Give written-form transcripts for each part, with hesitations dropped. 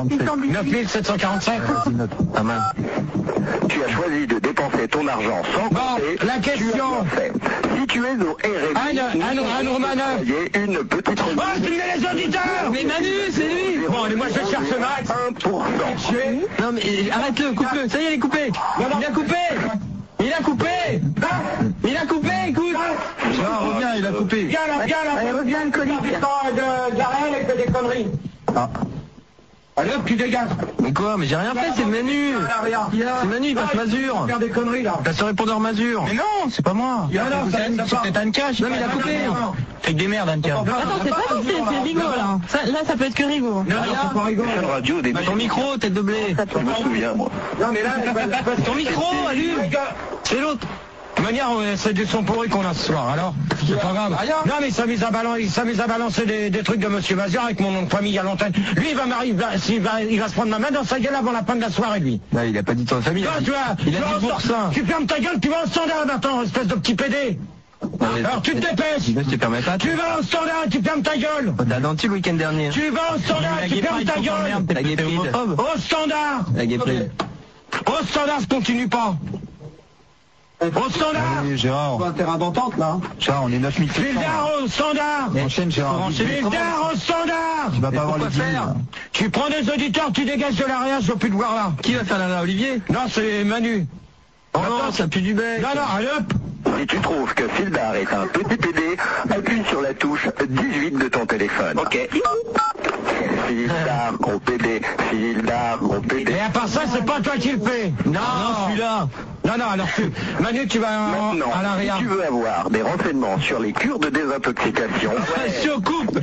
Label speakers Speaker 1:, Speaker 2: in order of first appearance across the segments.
Speaker 1: 9745.
Speaker 2: Pas mal.
Speaker 3: Tu as choisi de dépenser ton argent sans compter.
Speaker 1: La question.
Speaker 3: Si tu es au RMI,
Speaker 1: Anne Romanov.
Speaker 3: une petite remise.
Speaker 1: Oh, tu mets les auditeurs.
Speaker 4: Mais Manu, c'est lui.
Speaker 1: Bon, allez, moi je cherche Max.
Speaker 3: 1%.
Speaker 4: Non mais arrête-le, coupe-le. Ça y est, il est coupé. Il a coupé. Il a coupé. Il a coupé, écoute.
Speaker 2: Reviens, il a coupé.
Speaker 1: Viens là, reviens le colis de Garel et que des conneries. Allez hop, tu dégages.
Speaker 4: Mais quoi? Mais j'ai rien fait, c'est Manu. C'est Manu, il passe Mazur.
Speaker 1: Faire des conneries là.
Speaker 4: T'as ce répondeur Mazur.
Speaker 2: Mais non, c'est pas moi.
Speaker 4: C'est peut-être Anka. Non mais il a coupé. Fais que des merdes, Anka.
Speaker 5: Attends, c'est pas si c'est Rigaud là. Là, ça peut être que Rigaud.
Speaker 1: Non, c'est pas rigolo.
Speaker 3: Quelle radio au début?
Speaker 4: Ton micro, tête de blé.
Speaker 3: Je me souviens, moi.
Speaker 1: Non, mais là,
Speaker 4: Ton micro, allume. C'est l'autre.
Speaker 1: De manière, c'est du son pourri qu'on a ce soir, alors c'est pas grave. Non, mais il s'amuse à balancer des trucs de Monsieur Mazur avec mon nom de famille à l'antenne. Lui, il va se prendre ma main dans sa gueule avant la fin de la soirée, lui.
Speaker 2: Non, il a pas dit ton famille.
Speaker 1: Non,
Speaker 2: Il a dit pour ça.
Speaker 1: tu fermes ta gueule, tu vas au standard maintenant, espèce de petit pédé. Alors tu te dépêches.
Speaker 2: Je te permets pas.
Speaker 1: Tu vas au standard et tu fermes ta gueule.
Speaker 4: T'as denti le week-end dernier.
Speaker 1: Tu vas au standard et tu fermes ta gueule.
Speaker 4: T'es la guépride.
Speaker 1: Au standard.
Speaker 4: La guépride.
Speaker 1: Au standard, je continue pas. Au standard.
Speaker 2: Allez, Gérard.
Speaker 1: Un terrain d'entente là.
Speaker 2: Gérard, on est 9700.
Speaker 1: Fildar au standard.
Speaker 2: Enchaîne, Gérard.
Speaker 1: Fildar au standard.
Speaker 2: Tu vas pas avoir les
Speaker 4: faire.
Speaker 1: Tu prends des auditeurs, tu dégages de l'area, je veux plus te voir là.
Speaker 4: Qui va faire la Olivier?
Speaker 1: Non, c'est Manu.
Speaker 4: Oh non, ça pue du bec.
Speaker 1: Non, allez hop.
Speaker 3: Si tu trouves que Fildar est un petit PD, appuie sur la touche 18 de ton téléphone. Ok. Fildar, gros PD. Fildar, gros PD.
Speaker 1: Et à part ça, c'est pas toi qui le fais. Non,
Speaker 4: celui-là.
Speaker 1: Non, alors Manu, tu vas
Speaker 3: Maintenant,
Speaker 1: à l'area.
Speaker 3: si tu veux avoir des renseignements sur les cures de désintoxication,
Speaker 4: Coupe.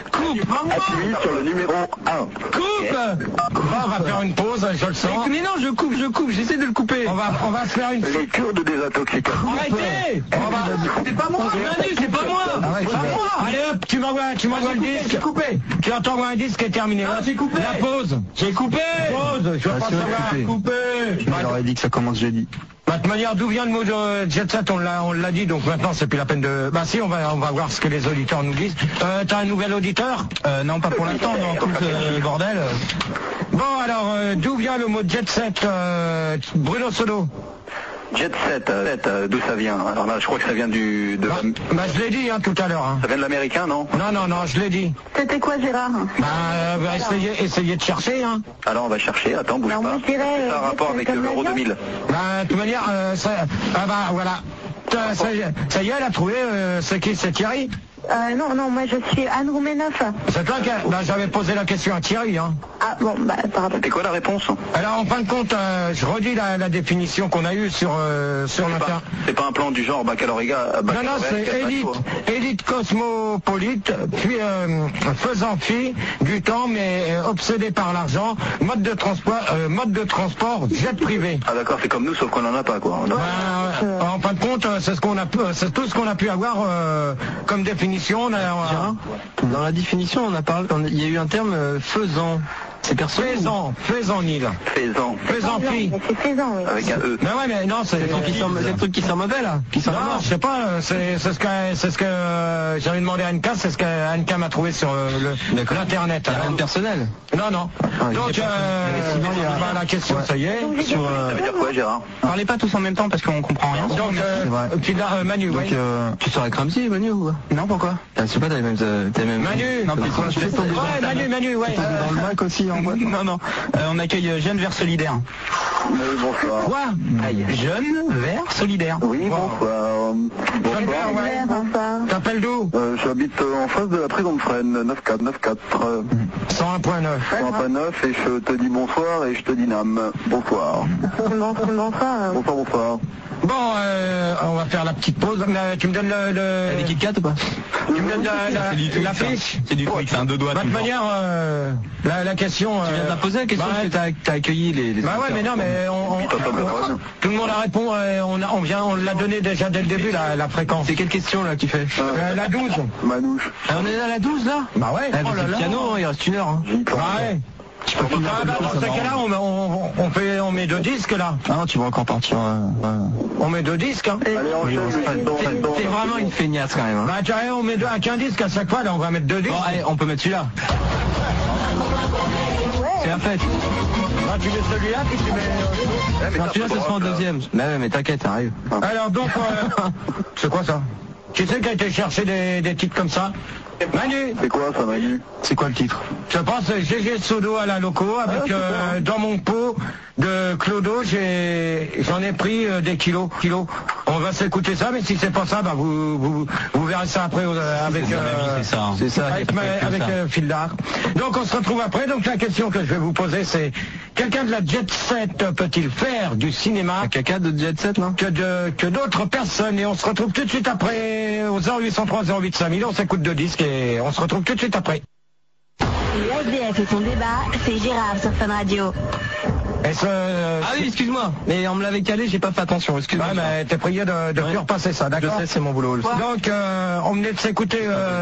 Speaker 3: appuie sur le numéro 1.
Speaker 4: Coupe.
Speaker 1: On va faire une pause, je le sens.
Speaker 4: Mais non, je coupe, j'essaie de le couper.
Speaker 1: On va se faire une...
Speaker 3: Les cures de désintoxication.
Speaker 4: Arrêtez. C'est pas moi. Manu, c'est pas moi.
Speaker 1: C'est pas moi. Allez hop, tu m'envoies le disque.
Speaker 4: J'ai coupé.
Speaker 1: Tu t'envoies un disque qui est terminé.
Speaker 4: Ah, j'ai coupé.
Speaker 1: La pause.
Speaker 4: J'ai coupé.
Speaker 1: Pause, je veux pas savoir.
Speaker 2: coupé. Il aurait dit que ça commence jeudi.
Speaker 1: De toute manière, d'où vient le mot de Jet Set, on l'a dit, donc maintenant c'est plus la peine de... Bah si, on va voir ce que les auditeurs nous disent. T'as un nouvel auditeur?
Speaker 2: Non, pas pour l'instant, non, comme ce bordel.
Speaker 1: Bon, alors, d'où vient le mot Jet Set, Bruno Solo?
Speaker 3: Jet Set, d'où ça vient? Alors là, je crois que ça vient
Speaker 1: je l'ai dit tout à l'heure.
Speaker 3: Ça vient de l'américain, non?
Speaker 1: Non, je l'ai dit.
Speaker 5: C'était quoi, Gérard?
Speaker 1: Essayez de chercher, hein.
Speaker 3: Alors on va chercher, attends, bouge
Speaker 5: Alors,
Speaker 3: pas.
Speaker 5: moi, je dirais,
Speaker 3: C'est un rapport avec l'Euro 2000.
Speaker 1: De toute manière, voilà. Ça y est, elle a trouvé, c'est qui? C'est Thierry?
Speaker 5: Non, moi je suis Anne Roumenoff.
Speaker 1: C'est toi qui j'avais posé la question à Thierry, hein.
Speaker 5: Ah bon, pardon.
Speaker 3: C'était quoi la réponse?
Speaker 1: Alors en fin de compte, je redis la définition qu'on a eue sur l'internet.
Speaker 3: C'est pas un plan du genre baccalauréat.
Speaker 1: Non, c'est élite cosmopolite, puis faisant fi du temps, mais obsédé par l'argent, mode de transport, jet privé.
Speaker 3: Ah d'accord, c'est comme nous, sauf qu'on en a pas, quoi.
Speaker 1: En fin de compte, c'est tout ce qu'on a pu avoir comme définition.
Speaker 4: Dans la définition, il y a eu un terme faisant. C'est personne.
Speaker 1: Faisan Nil. Faisan fille.
Speaker 5: C'est Faisan, oui.
Speaker 3: Avec un E.
Speaker 1: Mais ouais, mais non, c'est
Speaker 4: le truc qui sent mauvais là.
Speaker 1: Non, je sais pas, c'est ce que j'avais demandé à Anka, c'est ce qu'Anka m'a trouvé sur l'internet.
Speaker 4: Rien de personnel.
Speaker 1: Non. Donc, la question, ça y est.
Speaker 3: Ça veut dire quoi, Gérard?
Speaker 4: Parlez pas tous en même temps parce qu'on comprend rien.
Speaker 1: Donc, puis là, Manu,
Speaker 2: Donc,
Speaker 1: oui.
Speaker 4: Tu seras Cramsy, Manu ou quoi? Non, pourquoi? Je sais pas, t'as les mêmes.
Speaker 1: Manu.
Speaker 4: Non,
Speaker 1: Manu, ouais.
Speaker 2: Dans le bac aussi, en boîte.
Speaker 4: Non. On accueille Jeune Vert Solidaire.
Speaker 3: Oui, bonsoir.
Speaker 1: Quoi?
Speaker 4: Jeune Vert Solidaire.
Speaker 3: Oui, bonsoir.
Speaker 5: Bonsoir.
Speaker 1: T'appelles d'où?
Speaker 3: J'habite en face de la prison de Fresnes, 94.
Speaker 1: 101.9.
Speaker 3: 101.9 et je te dis bonsoir et je te dis Nam. Bonsoir. Bonsoir.
Speaker 1: Bon, on va faire la petite pause. Tu me donnes
Speaker 4: T'as des Kit Kat ou pas?
Speaker 1: Tu me donnes la fiche?
Speaker 4: C'est du truc, c'est un deux doigts.
Speaker 1: De toute manière, la question...
Speaker 4: Tu viens de la poser la question que t'as accueilli les...
Speaker 1: Bah ouais, mais non, mais tout le monde a répondu, on l'a donné déjà dès le début, la fréquence.
Speaker 4: C'est quelle question là que tu fais?
Speaker 1: La 12.
Speaker 3: Manouche.
Speaker 4: On est à la 12 là?
Speaker 1: Bah ouais.
Speaker 4: Le piano, il reste une heure. Hein.
Speaker 1: Bah ouais. Dans ce cas-là, on met deux disques là.
Speaker 2: Ah non, tu vas encore partir.
Speaker 1: On met deux disques. Hein.
Speaker 3: Allez,
Speaker 4: C'est vraiment une feignasse quand même. Hein.
Speaker 1: Bah tiens, on met qu'un disque à chaque fois, là on va mettre deux disques.
Speaker 4: Bon, allez, on peut mettre celui-là. C'est la fête.
Speaker 1: Bah, tu mets celui-là, puis tu mets...
Speaker 4: Non, celui-là, ce sera en deuxième. Mais t'inquiète, arrive.
Speaker 1: Alors donc, c'est quoi ça? Qui c'est qui a été chercher des titres comme ça? Manu.
Speaker 3: C'est quoi ça, Manu?
Speaker 2: C'est quoi le titre?
Speaker 1: Je pense GG Sodo à la loco avec dans mon pot de Clodo, j'en ai pris des kilos. On va s'écouter ça, mais si c'est pas ça, bah vous verrez ça après avec
Speaker 4: c'est ça.
Speaker 1: avec Fil d'Art. Donc on se retrouve après. Donc la question que je vais vous poser, c'est quelqu'un de la Jet Set peut-il faire du cinéma
Speaker 4: Un caca de Jet Set, non?
Speaker 1: que d'autres personnes? Et on se retrouve tout de suite après au 0803 08 5000. On s'écoute deux disques et on se retrouve tout de suite après.
Speaker 6: SDF et son débat, c'est Gérard sur Fun Radio.
Speaker 4: Ah oui, excuse-moi, mais on me l'avait calé, j'ai pas fait attention, excuse-moi.
Speaker 1: Ouais, mais t'es prié de plus repasser ça, d'accord?
Speaker 4: Je sais, c'est mon boulot.
Speaker 1: Donc, on venait de s'écouter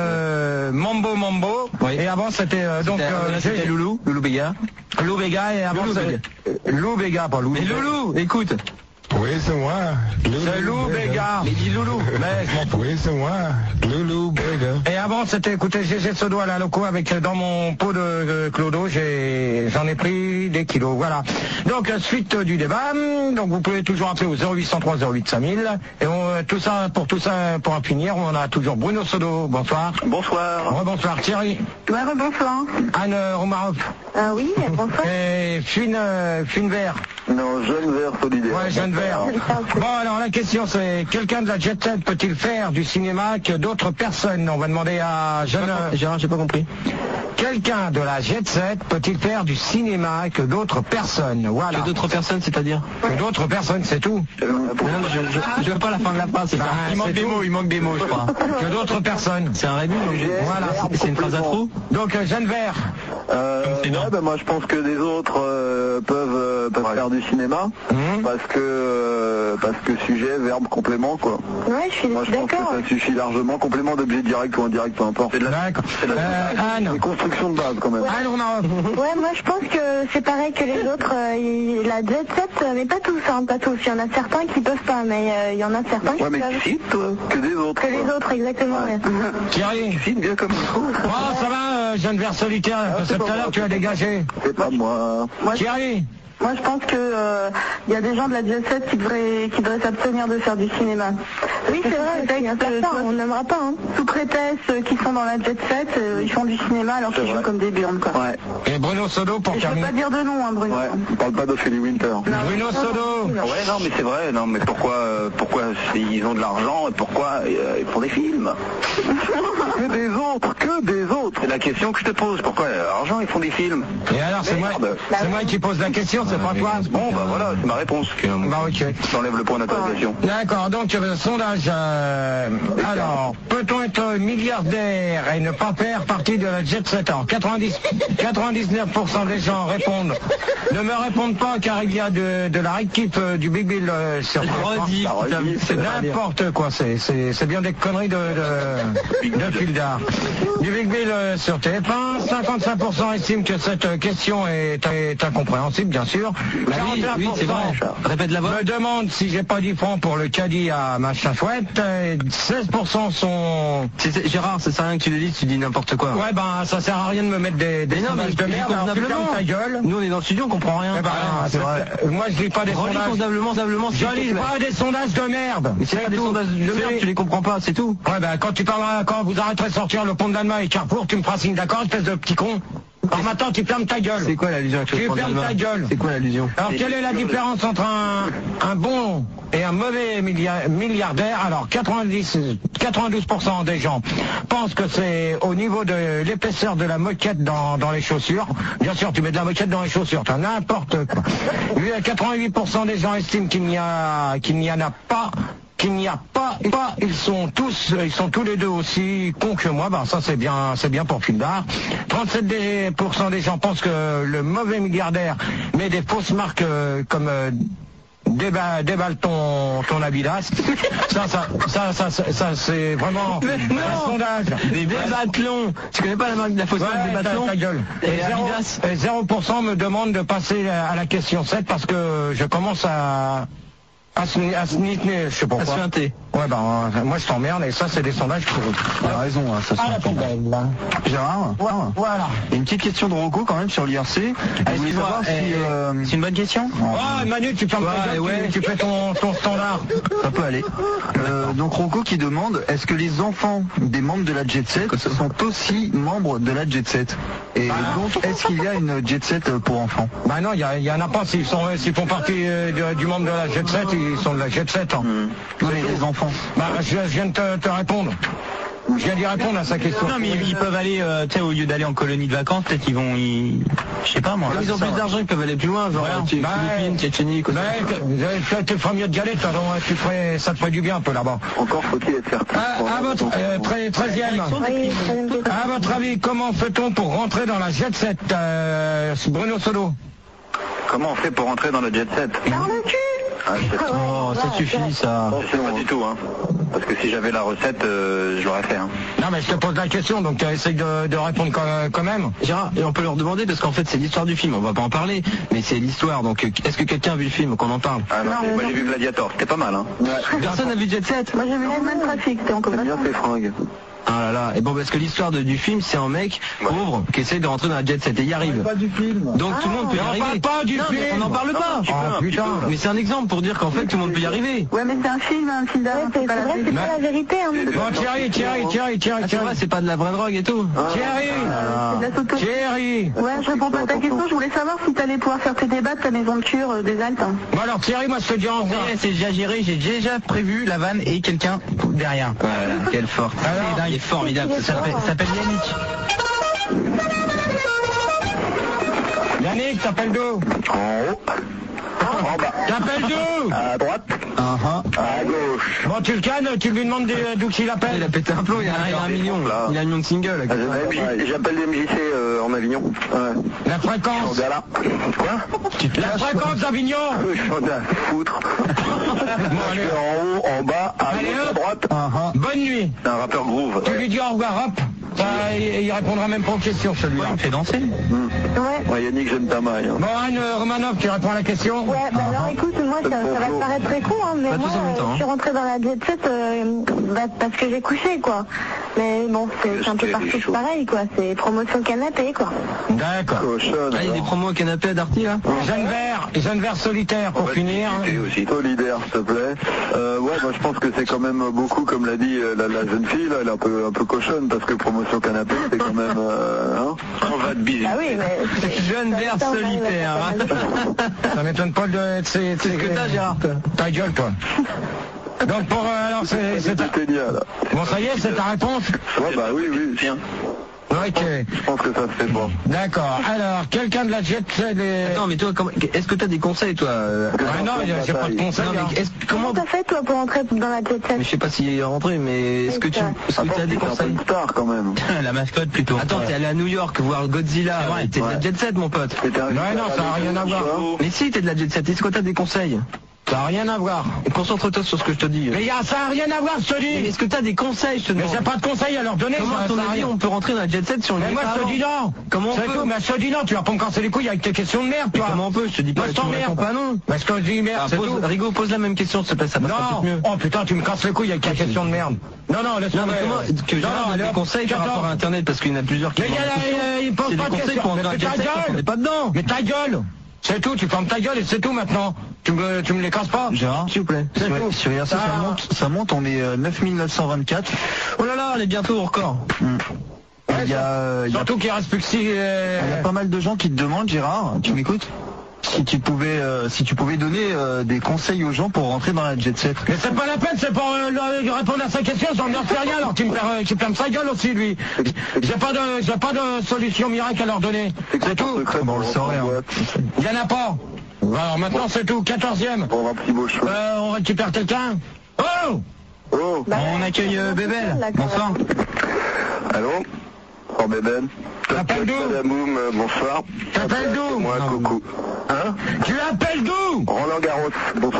Speaker 1: Mambo,
Speaker 4: oui.
Speaker 1: Et avant c'était
Speaker 4: c'était Loulou Béga.
Speaker 1: Lou Béga, et avant c'était Lou Béga, pas Lou.
Speaker 4: Mais Loulou, écoute.
Speaker 7: Oui, c'est moi.
Speaker 1: C'est Lou Béga.
Speaker 4: Mais dis Loulou.
Speaker 1: Mais je m'en fous.
Speaker 7: Oui, c'est moi. Loulou Béga.
Speaker 1: Et avant, c'était écouter GG Sodo à la loco avec dans mon pot de Clodo, j'en ai pris des kilos, voilà. Donc, suite du débat, donc vous pouvez toujours appeler au 0803 08 5000. Et tout ça, pour en finir, on a toujours Bruno Sodo, bonsoir.
Speaker 3: Bonsoir.
Speaker 1: Bonsoir Thierry.
Speaker 6: Ouais, bonsoir.
Speaker 1: Anne Romarov.
Speaker 6: Oui, bonsoir.
Speaker 1: Et Fune Vert.
Speaker 3: Non, jeune vert solidaire.
Speaker 1: Ouais, jeune vert. Bon, alors la question c'est, quelqu'un de la Jet Set peut-il faire du cinéma que d'autres personnes? On va demander à
Speaker 4: Gérard, j'ai pas compris.
Speaker 1: Quelqu'un de la Jet Set peut-il faire du cinéma que d'autres personnes? Voilà.
Speaker 4: Que d'autres personnes, c'est-à-dire?
Speaker 1: Que d'autres personnes, c'est tout.
Speaker 4: Je veux pas la fin de la phrase, c'est ça. Il manque des mots, je crois.
Speaker 1: Que d'autres personnes.
Speaker 4: C'est un rébut,
Speaker 1: voilà.
Speaker 4: C'est une phrase à trous.
Speaker 1: Donc, jeune vert.
Speaker 3: Moi je pense que des autres peuvent faire du cinéma parce que sujet, verbe, complément quoi.
Speaker 6: Ouais, je suis
Speaker 3: Moi je pense
Speaker 6: d'accord.
Speaker 3: que ça suffit largement, complément d'objet direct ou indirect, peu importe.
Speaker 1: D'accord. Anne.
Speaker 3: Une construction de base quand même.
Speaker 1: Anne Romarov.
Speaker 6: Ouais, moi je pense que c'est pareil que les autres. La Jet Set, mais pas tous, hein, pas tous. Il y en a certains qui peuvent pas, mais il y en a certains qui
Speaker 3: Ouais, mais
Speaker 6: peuvent.
Speaker 3: cite toi, que des autres.
Speaker 6: Que les autres, exactement. Ouais.
Speaker 1: Thierry.
Speaker 3: Cite bien comme il faut.
Speaker 1: Oh, ça va, jeune vert solitaire, parce que tout à l'heure tu as dégagé.
Speaker 3: C'est pas moi.
Speaker 1: Thierry.
Speaker 6: Moi, je pense que y a des gens de la Jet Set qui devraient s'abstenir de faire du cinéma. Oui, c'est vrai. On n'aimera pas. Hein. Sous prétexte qu'ils sont dans la Jet Set, ils font du cinéma alors qu'ils jouent comme des burnes, quoi.
Speaker 3: Ouais.
Speaker 1: Et Bruno Sodo pour
Speaker 6: Et je peux
Speaker 1: terminer.
Speaker 6: pas dire de nom, hein, Bruno.
Speaker 3: Ouais. On parle pas d'Ophélie Winter.
Speaker 1: Bruno Sodo.
Speaker 3: Ouais, non, mais c'est vrai. Non, mais pourquoi ils ont de l'argent et pourquoi ils font des films? Que des autres. C'est la question que je te pose. Pourquoi l'argent ils font des films?
Speaker 1: Et alors, c'est moi qui pose la question, c'est pas toi.
Speaker 3: Bon, bah voilà, c'est ma réponse.
Speaker 1: Bah ok.
Speaker 3: J'enlève le point d'interrogation.
Speaker 1: D'accord, donc sondage. Alors, peut-on être milliardaire et ne pas faire partie de la Jet Set? Alors, 99% des gens répondent. Ne me répondent pas car il y a de la rééquipe du Big Bill sur c'est n'importe quoi, c'est bien des conneries de Fil d'Art. Du Big Bill sur TF1, 55% estiment que cette question est incompréhensible, bien sûr.
Speaker 4: Oui, c'est vrai. Répète la voix.
Speaker 1: Me demande si j'ai pas 10 francs pour le caddie à machin chouette. 16% sont...
Speaker 4: Gérard, ça sert à rien que tu le dises, tu dis n'importe quoi.
Speaker 1: Ouais, ben ça sert à rien de me mettre des sondages de merde. Alors, tu fermes ta gueule.
Speaker 4: Nous, on est dans le studio, on comprend rien.
Speaker 1: Eh ben, c'est vrai. Moi, je lis pas des sondages.
Speaker 4: Convenablement.
Speaker 1: Je lis pas des sondages de merde.
Speaker 4: Mais c'est pas des sondages de merde, tu les comprends pas, c'est tout.
Speaker 1: Ouais, ben quand vous arrêterez de sortir le pont de l'Allemagne et Carrefour, tu me feras signe d'accord, espèce de petit con. Alors maintenant, tu fermes ta gueule.
Speaker 4: C'est quoi l'allusion avec le
Speaker 1: Tu
Speaker 4: pont
Speaker 1: fermes ta gueule.
Speaker 4: C'est quoi l'allusion?
Speaker 1: Alors, quelle est la différence entre un bon et un mauvais milliardaire? Alors, 92% des gens pensent que c'est au niveau de l'épaisseur de la moquette dans les chaussures. Bien sûr, tu mets de la moquette dans les chaussures, t'as n'importe quoi. 88% des gens estiment qu'il n'y en a pas. Ils sont tous les deux aussi cons que moi. Ben ça c'est bien pour Fil d'Art. 37% des gens pensent que le mauvais milliardaire met des fausses marques comme déballe ton Adidas. Ça c'est vraiment un sondage.
Speaker 4: Des Débathlon. Tu connais pas la marque de la fausse marque Débathlon?
Speaker 1: Ta gueule. Et 0% me demande de passer à la question 7 parce que je commence à À ce je sais pas quoi. Ouais, moi je t'emmerde et ça c'est des sondages pourris.
Speaker 2: Il a raison, hein, ça
Speaker 1: la plus belle, là.
Speaker 2: Gérard,
Speaker 1: voilà.
Speaker 2: Et une petite question de Rocco quand même sur l'IRC.
Speaker 4: C'est une bonne question.
Speaker 1: Ouais, Manu, tu fermes ta gueule, tu fais ton standard.
Speaker 2: Ça peut aller. Donc Rocco qui demande, est-ce que les enfants des membres de la Jet Set sont aussi membres de la Jet Set? Et donc, est-ce qu'il y a une Jet Set pour enfants?
Speaker 1: Bah non, il y en a pas. S'ils font partie du membre de la Jet Set, ils sont de la Jet Set. Hein.
Speaker 2: Mais les enfants.
Speaker 1: Bah je viens de te répondre. Je viens d'y répondre à sa question.
Speaker 4: Non, mais ils peuvent aller, tu sais, au lieu d'aller en colonie de vacances, peut-être qu'ils vont je sais pas moi.
Speaker 2: Ils ont plus d'argent, ils peuvent aller plus loin, genre Philippines, Tchétchénie, quoi.
Speaker 1: Tu feras mieux d'y aller, ça te ferait du bien un peu là-bas.
Speaker 3: Encore faut-il être certain.
Speaker 1: À votre 13e. À votre avis, comment fait-on pour rentrer dans la Jet Set, Bruno Solo?
Speaker 3: Comment on fait pour rentrer dans la Jet Set?
Speaker 6: Par le cul.
Speaker 2: Oh, ça suffit ça.
Speaker 3: Non, c'est pas du tout, hein. Parce que si j'avais la recette, je l'aurais fait, hein.
Speaker 1: Non, mais je te pose la question, donc essaye de répondre quand même.
Speaker 2: Gérard, et on peut leur demander, parce qu'en fait c'est l'histoire du film, on va pas en parler, mais c'est l'histoire, donc est-ce que quelqu'un a vu le film, qu'on en parle?
Speaker 3: Ah non, moi j'ai vu Gladiator, c'était pas mal, hein.
Speaker 2: Personne n'a vu Jet Set?
Speaker 6: Moi j'ai vu Human Traffic, c'était encore
Speaker 3: J'aime bien ces fringues.
Speaker 2: Ah là là, et bon parce que l'histoire du film c'est un mec pauvre qui essaie de rentrer dans la Jet Set et y arrive.
Speaker 3: Pas du film.
Speaker 2: Donc tout le monde peut y arriver.
Speaker 1: On parle pas du film.
Speaker 2: On n'en parle pas.
Speaker 1: Putain.
Speaker 2: Mais c'est un exemple pour dire qu'en fait tout le monde peut y arriver.
Speaker 6: Ouais, mais c'est un film d'avant, c'est pas la vérité. Hein.
Speaker 1: Bon, Thierry.
Speaker 2: C'est vrai, c'est pas de la vraie drogue et tout.
Speaker 1: Thierry.
Speaker 6: C'est de la photo.
Speaker 1: Thierry.
Speaker 6: Ouais, je réponds pas à ta question, je voulais savoir si t'allais pouvoir faire tes débats de ta maison de cure des Alpes.
Speaker 1: Bon alors Thierry, moi je te dis au revoir.
Speaker 4: C'est déjà géré, j'ai déjà prévu la vanne et quelqu'un derrière.
Speaker 2: Voilà, quelle forte.
Speaker 4: Il est formidable. Ça s'appelle Yannick.
Speaker 1: Yannick, t'appelles d'où?
Speaker 3: En haut. En bas.
Speaker 1: T'appelles d'où?
Speaker 3: À droite. À gauche.
Speaker 1: Bon, tu le cannes, tu lui demandes d'où qu'il appelle.
Speaker 2: Il a pété un plomb, il a un million là. Il a un million de singles.
Speaker 3: J'appelle des MJC en Avignon. Ouais.
Speaker 1: La fréquence.
Speaker 3: Gala. Quoi?
Speaker 1: La fréquence d'Avignon.
Speaker 3: J'en ai à foutre. Je suis en haut, en bas, à gauche, à droite.
Speaker 1: Bonne nuit.
Speaker 3: C'est un rappeur groove.
Speaker 1: Tu lui dis au revoir, hop. Il répondra même pas aux questions, celui-là.
Speaker 4: Il me fait danser.
Speaker 6: Ouais.
Speaker 3: Yannick, j'aime ta maille.
Speaker 1: Bon, Anne Romanov, tu réponds à la question?
Speaker 6: Ouais, bah alors écoute, moi ça va te paraître très con, hein, mais moi je suis rentrée dans la Jet Set parce que j'ai couché, quoi. Mais bon, c'est un peu partout pareil, quoi. C'est promotion canapé, quoi.
Speaker 1: D'accord.
Speaker 3: Cochonne.
Speaker 2: Il y a des promos au canapé à Darty là.
Speaker 1: Jeune vert solitaire pour finir.
Speaker 3: Et aussi solidaire, s'il te plaît. Ouais, moi je pense que c'est quand même beaucoup, comme l'a dit la jeune fille, là, elle est un peu cochonne, parce que promotion canapé, c'est quand même... on va te biser.
Speaker 6: Ah oui, mais...
Speaker 2: Jeune vert solitaire.
Speaker 1: Ça m'étonne pas de... C'est
Speaker 2: ce que t'as, Gérard.
Speaker 1: Ta gueule, toi. Donc pour... alors c'est ta... Bon, ça y est, c'est ta réponse?
Speaker 3: Ouais, bah oui, tiens.
Speaker 1: Ok.
Speaker 3: Je pense que ça se fait pas.
Speaker 1: D'accord. Alors, quelqu'un de la Jet Set...
Speaker 2: Attends, mais toi, est-ce que t'as des conseils, toi?
Speaker 1: Non, j'ai pas de conseils.
Speaker 6: Comment t'as fait, toi, pour entrer dans la Jet Set?
Speaker 2: Mais je sais pas s'il est rentré, mais est-ce que tu as des conseils?
Speaker 3: Une star, quand même.
Speaker 4: La mascotte, plutôt.
Speaker 2: Attends, t'es allé à New York voir Godzilla. T'es de la Jet Set, mon pote.
Speaker 1: Ouais, non, ça n'a rien à voir.
Speaker 2: Mais si, t'es de la Jet Set. Est-ce que t'as des conseils?
Speaker 1: Ça n'a rien à voir.
Speaker 2: Concentre-toi sur ce que je te dis.
Speaker 1: Mais ça n'a rien à voir, je te dis.
Speaker 2: Mais est-ce que t'as des conseils, je te demande?
Speaker 1: Mais j'ai pas de conseils à leur donner.
Speaker 2: Comment, à ton avis, on peut rentrer dans la Jet Set si on
Speaker 1: Mais moi, je te dis non.
Speaker 2: Comment on peut?
Speaker 1: Mais je te dis non, tu vas pas me casser les couilles avec tes questions de merde, toi.
Speaker 2: Comment on peut? Je te dis pas,
Speaker 1: je t'emmerde.
Speaker 2: Pas non.
Speaker 1: Mais je te dis merde, c'est tout.
Speaker 2: Rigo, pose la même question, s'il te plaît, ça passe peut-être mieux.
Speaker 1: Oh putain, tu me casses les couilles avec ta question de merde. Non, laisse-moi.
Speaker 2: Non, mais comment, que Gérard donne des conseils par rapport à Internet, parce qu'il y en a plusieurs qui...
Speaker 1: Mais il pose pas de questions. Mais ta gueule.
Speaker 2: On n'est pas dedans.
Speaker 1: Mais ta gueule. C'est tout, tu fermes ta gueule et c'est tout maintenant. Tu me les casses pas.
Speaker 2: Gérard, s'il vous plaît. Sur IRC, ça monte, on est 9924.
Speaker 4: Oh là là, on est bientôt au record.
Speaker 1: Surtout qu'il reste plus que 6... Il y
Speaker 2: a pas mal de gens qui te demandent, Gérard, tu m'écoutes? Si tu pouvais donner des conseils aux gens pour rentrer dans la Jet Set.
Speaker 1: Mais c'est pas la peine, c'est pour répondre à sa question, j'en sais rien, alors tu me fermes sa gueule aussi, lui. J'ai pas de solution miracle à leur donner. C'est tout.
Speaker 2: Bon, on le saurait.
Speaker 1: Il y en a pas. Alors maintenant c'est tout, 14e.
Speaker 3: Bon, un petit beau choix.
Speaker 1: On récupère quelqu'un. Oh,
Speaker 4: on accueille Bébel. Bonsoir.
Speaker 3: Allô? Oh Bébel.
Speaker 1: T'appelles d'où?
Speaker 3: Boum, bonsoir.
Speaker 1: T'appelles d'où?
Speaker 3: Moi, coucou. Hein?
Speaker 1: Tu appelles d'où?
Speaker 3: Roland Garros. Bonsoir Didier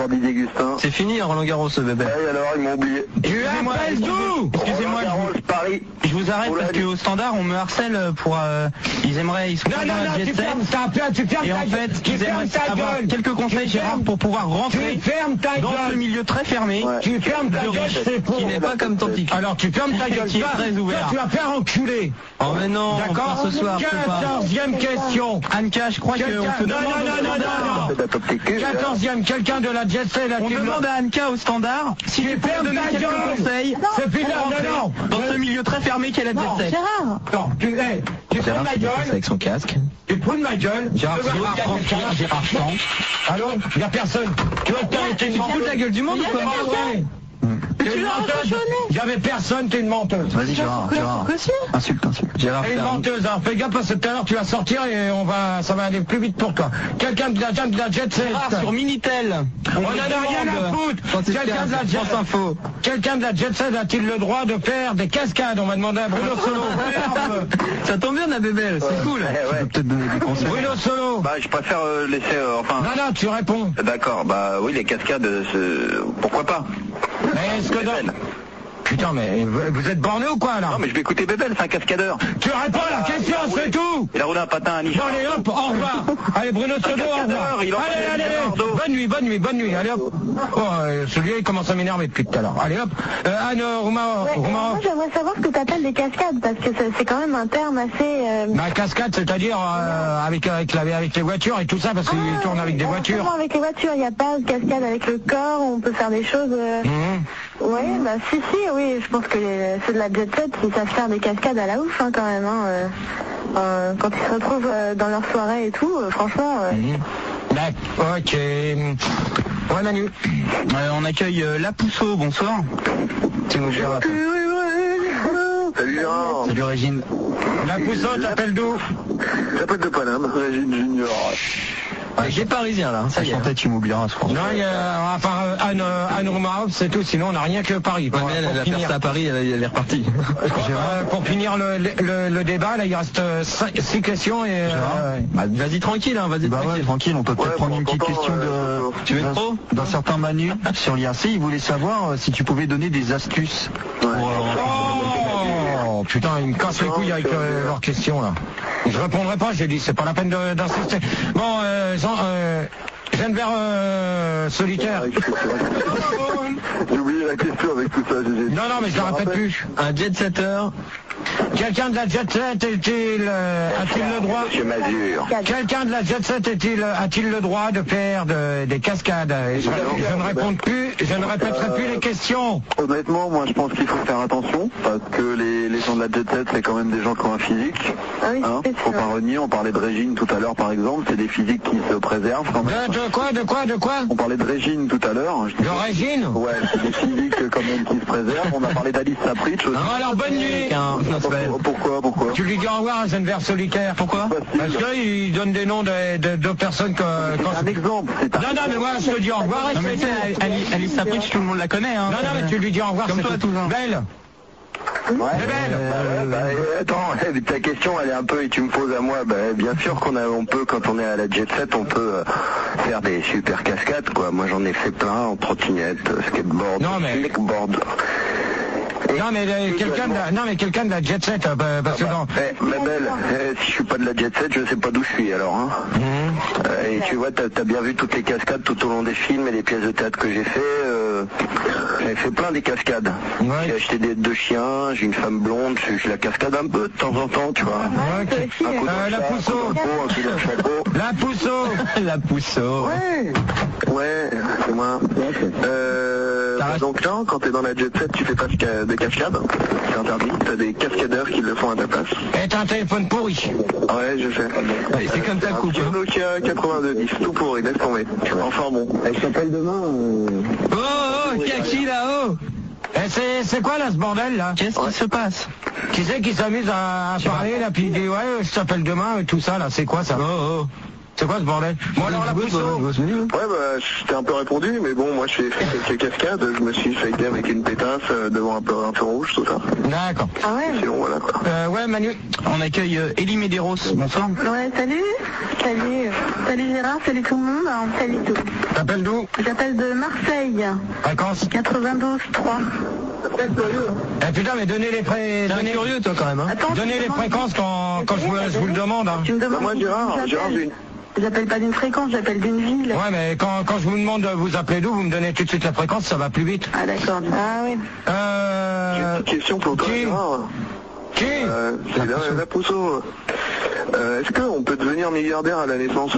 Speaker 3: Augustin.
Speaker 4: C'est fini Roland Garros, bébé.
Speaker 3: Ouais, alors ils m'ont oublié.
Speaker 1: Tu appelles d'où?
Speaker 4: Excusez-moi,
Speaker 3: Paris.
Speaker 4: je vous arrête parce qu'au standard on me harcèle pour ils sont
Speaker 1: Non,
Speaker 4: pas
Speaker 1: non,
Speaker 4: dans la
Speaker 1: non, tu
Speaker 4: jet set.
Speaker 1: fermes
Speaker 4: Et en fait,
Speaker 1: tu
Speaker 4: ils
Speaker 1: fermes
Speaker 4: aimeraient
Speaker 1: ta
Speaker 4: avoir
Speaker 1: gueule.
Speaker 4: quelques conseils, Gérard, pour pouvoir rentrer
Speaker 1: Tu fermes ta
Speaker 4: dans ce
Speaker 1: gueule.
Speaker 4: milieu très fermé,
Speaker 3: Ouais.
Speaker 1: Tu fermes ta gueule, c'est pour.
Speaker 4: qui n'est pas comme ton tic.
Speaker 1: Alors tu fermes ta gueule,
Speaker 4: Qui est
Speaker 1: toi,
Speaker 4: très ouvert.
Speaker 1: toi, tu vas faire enculer.
Speaker 4: Oh mais non,
Speaker 1: D'accord,
Speaker 4: ce soir, je peux pas.
Speaker 1: 14e question.
Speaker 4: Anka, je crois qu'on
Speaker 1: Quelqu'un-
Speaker 4: se
Speaker 1: non,
Speaker 4: demande...
Speaker 1: non.
Speaker 3: C'est de la top technique.
Speaker 1: 14e, quelqu'un de la jet set,
Speaker 4: On demande à Anka au standard s'il est prêt à donner quelques conseils
Speaker 1: C'est plus là, non,
Speaker 4: dans ce milieu très fermé qu'est la jet set.
Speaker 5: Gérard,
Speaker 1: non, tu fous de ma gueule,
Speaker 4: avec son casque.
Speaker 1: tu te fous de ma gueule.
Speaker 4: Gérard
Speaker 1: Je veux voir quelqu'un.
Speaker 4: Gérard chante.
Speaker 1: Allô, il n'y a personne. Tu vas te t'arrêter
Speaker 4: Tu te fous de la gueule du monde ou quoi?
Speaker 1: Ouais. T'es une menteuse. Il n'y avait personne, t'es une menteuse.
Speaker 2: Vas-y, Gérard. Insulte.
Speaker 4: Gérard,
Speaker 1: T'es une menteuse, hein. Fais gaffe parce que tout à l'heure tu vas sortir et ça va aller plus vite pour toi. Quelqu'un de la jet set.
Speaker 4: sur Minitel.
Speaker 1: On n'en a rien à foutre. Quelqu'un de la jet
Speaker 4: Info.
Speaker 1: Quelqu'un de la jet set a-t-il le droit de faire des cascades? On m'a demandé à Bruno Solo.
Speaker 4: Ça tombe bien, la bébelle, c'est cool.
Speaker 3: Ouais.
Speaker 2: Tu peux peut-être donner des conseils.
Speaker 1: Bruno Solo.
Speaker 3: Bah, je préfère laisser,
Speaker 1: Non, tu réponds.
Speaker 3: D'accord, bah oui, les cascades, pourquoi pas?
Speaker 1: Mais est-ce que dans... Putain, mais vous êtes borné ou quoi là?
Speaker 3: Non, mais je vais écouter Bébel, c'est un cascadeur.
Speaker 1: Tu réponds à la question, c'est tout.
Speaker 3: Il a roulé un patin à Nice.
Speaker 1: Bon, allez hop, au revoir. Allez, Bruno Solo, au revoir. Allez, bonne nuit, allez hop. Oh, celui-là, il commence à m'énerver depuis tout à l'heure. Allez hop. Anne
Speaker 6: Moi, j'aimerais savoir ce que tu appelles des cascades, parce que c'est quand même un terme assez...
Speaker 1: Ma cascade, c'est-à-dire avec les voitures et tout ça, parce qu'il tourne avec des voitures.
Speaker 6: Comment avec les voitures? Il n'y a pas de cascade avec le corps, on peut faire des choses... Oui, bah si, oui, je pense que ceux de la jet set, ils savent faire des cascades à la ouf, hein, quand même, hein. Quand ils se retrouvent dans leur soirée et tout, franchement...
Speaker 1: Ok. Ouais, Manu.
Speaker 4: On accueille La Pousseau, bonsoir.
Speaker 2: Tiens, Gérard.
Speaker 3: Salut Gérard.
Speaker 2: Salut, Régine.
Speaker 1: La Pousseau, t'appelles d'où?
Speaker 3: J'appelle de Paname, Régine Junior.
Speaker 4: J'ai parisien là, ça y est.
Speaker 2: Chantais, tu m'oublieras, je crois.
Speaker 1: Non, il y a, à part Anne Romarov, c'est tout, sinon on n'a rien que Paris.
Speaker 4: Ouais, mais elle a percé à Paris, elle est repartie.
Speaker 1: Pour finir le débat, là il reste 6 questions et...
Speaker 4: Vas-y tranquille, hein, vas-y
Speaker 2: Bah ouais,
Speaker 4: tranquille.
Speaker 2: tranquille, on peut peut-être prendre une petite question
Speaker 4: Tu veux trop
Speaker 2: d'un certain Manu sur l'IRC. Il voulait savoir si tu pouvais donner des astuces.
Speaker 1: Oh putain, ils me cassent les couilles avec leurs questions là. Je répondrai pas, j'ai dit, c'est pas la peine d'insister. Bon, Geneviève solitaire.
Speaker 3: J'ai oublié la question avec tout ça, GG.
Speaker 1: Non, mais je la répète plus.
Speaker 4: Un jet setter.
Speaker 1: Quelqu'un de la jet set a-t-il le droit?
Speaker 3: Monsieur Mazur.
Speaker 1: Quelqu'un de la jet set a-t-il le droit de faire des cascades? Je ne réponds plus, je ne répéterai plus les questions.
Speaker 3: Honnêtement, moi je pense qu'il faut faire attention, parce que les gens de la jet set, c'est quand même des gens qui ont un physique.
Speaker 6: Ah oui,
Speaker 3: Hein,
Speaker 6: c'est
Speaker 3: faut
Speaker 6: sûr.
Speaker 3: pas renier, on parlait de Régine tout à l'heure par exemple, c'est des physiques qui se préservent quand même.
Speaker 1: De quoi?
Speaker 3: On parlait de Régine tout à l'heure.
Speaker 1: De Régine?
Speaker 3: Ouais, c'est des physiques quand même qui se préservent. On a parlé d'Alice Sapritch aussi.
Speaker 1: Alors bonne nuit.
Speaker 3: Pourquoi
Speaker 1: Tu lui dis au revoir à Geneviève solitaire. Pourquoi? Parce qu'il donne des noms de personnes que...
Speaker 3: Un exemple, c'est
Speaker 1: Non, mais moi je te dis au revoir.
Speaker 4: Non mais tu sais, Alice Sapritch, tout le monde la connaît, hein.
Speaker 1: Non, mais tu lui dis au revoir.
Speaker 4: Comme
Speaker 1: c'est
Speaker 4: toi,
Speaker 1: tout.
Speaker 4: Touzin.
Speaker 1: Belle.
Speaker 3: Ouais,
Speaker 1: Belle.
Speaker 3: attends, ta question elle est un peu et tu me poses à moi. Bien sûr on peut quand on est à la jet set, on peut faire des super cascades quoi. Moi j'en ai fait plein en trottinette, skateboard, wakeboard.
Speaker 1: Non mais quelqu'un de la jet set parce que non.
Speaker 3: Ma belle, si je suis pas de la jet set, je sais pas d'où je suis alors. Hein. Et tu vois, t'as bien vu toutes les cascades tout au long des films et les pièces de théâtre que j'ai fait. J'ai fait plein des cascades.
Speaker 1: Ouais.
Speaker 3: J'ai acheté deux chiens, j'ai une femme blonde, je la cascade un peu de temps en temps, tu vois.
Speaker 1: Ok.
Speaker 3: Un coup dans le
Speaker 1: La
Speaker 3: chat,
Speaker 1: Pousseau.
Speaker 3: un coup dans le chapeau, un coup dans le chapeau.
Speaker 1: La Pousseau.
Speaker 4: La Pousseau.
Speaker 3: Ouais, c'est moi. Donc là, quand t'es dans la jet set, tu fais pas des cascades. C'est interdit. T'as des cascadeurs qui le font à ta place.
Speaker 1: Et t'as un téléphone pourri.
Speaker 3: Ouais, je sais.
Speaker 4: C'est comme ta coupe.
Speaker 3: Un Nokia 8210, tout pourri, laisse tomber. Enfin bon. Elle s'appelle demain.
Speaker 4: Oh, Kaki là-haut.
Speaker 1: C'est quoi là ce bordel là?
Speaker 4: Qu'est-ce qui se passe?
Speaker 1: Qui c'est qui s'amuse à parler là puis il dit ouais je t'appelle demain et tout ça là, c'est quoi ça? C'est quoi ce bordel? Bon alors la Pousseau.
Speaker 3: Ouais bah je t'ai un peu répondu, mais bon moi je fais quelques cascades, je me suis fighté avec une pétasse devant un feu rouge, tout ça.
Speaker 1: D'accord.
Speaker 6: Ah ouais.
Speaker 3: Sinon voilà quoi.
Speaker 1: Ouais Manu.
Speaker 4: On accueille Elie Medeiros, bonsoir.
Speaker 6: Ouais, salut. Salut Gérard, salut tout le monde. Salut tout.
Speaker 1: T'appelles d'où?
Speaker 6: J'appelle de Marseille.
Speaker 1: Fréquence
Speaker 6: 92.3.
Speaker 1: Eh putain mais donnez les
Speaker 4: Curieux toi quand même, hein.
Speaker 6: Attends,
Speaker 1: donnez les fréquences quand je vous le demande. Hein.
Speaker 6: Tu me demandes
Speaker 3: Moi Gérard, j'ai une...
Speaker 6: J'appelle pas d'une fréquence, j'appelle d'une ville.
Speaker 1: Ouais mais quand je vous demande de vous appeler d'où, vous me donnez tout de suite la fréquence, ça va plus vite.
Speaker 6: Ah d'accord. Ah oui.
Speaker 3: J'ai une petite question pour toi Gérard.
Speaker 1: Qui
Speaker 3: C'est la Pousseau. Est-ce qu'on peut devenir milliardaire à la naissance?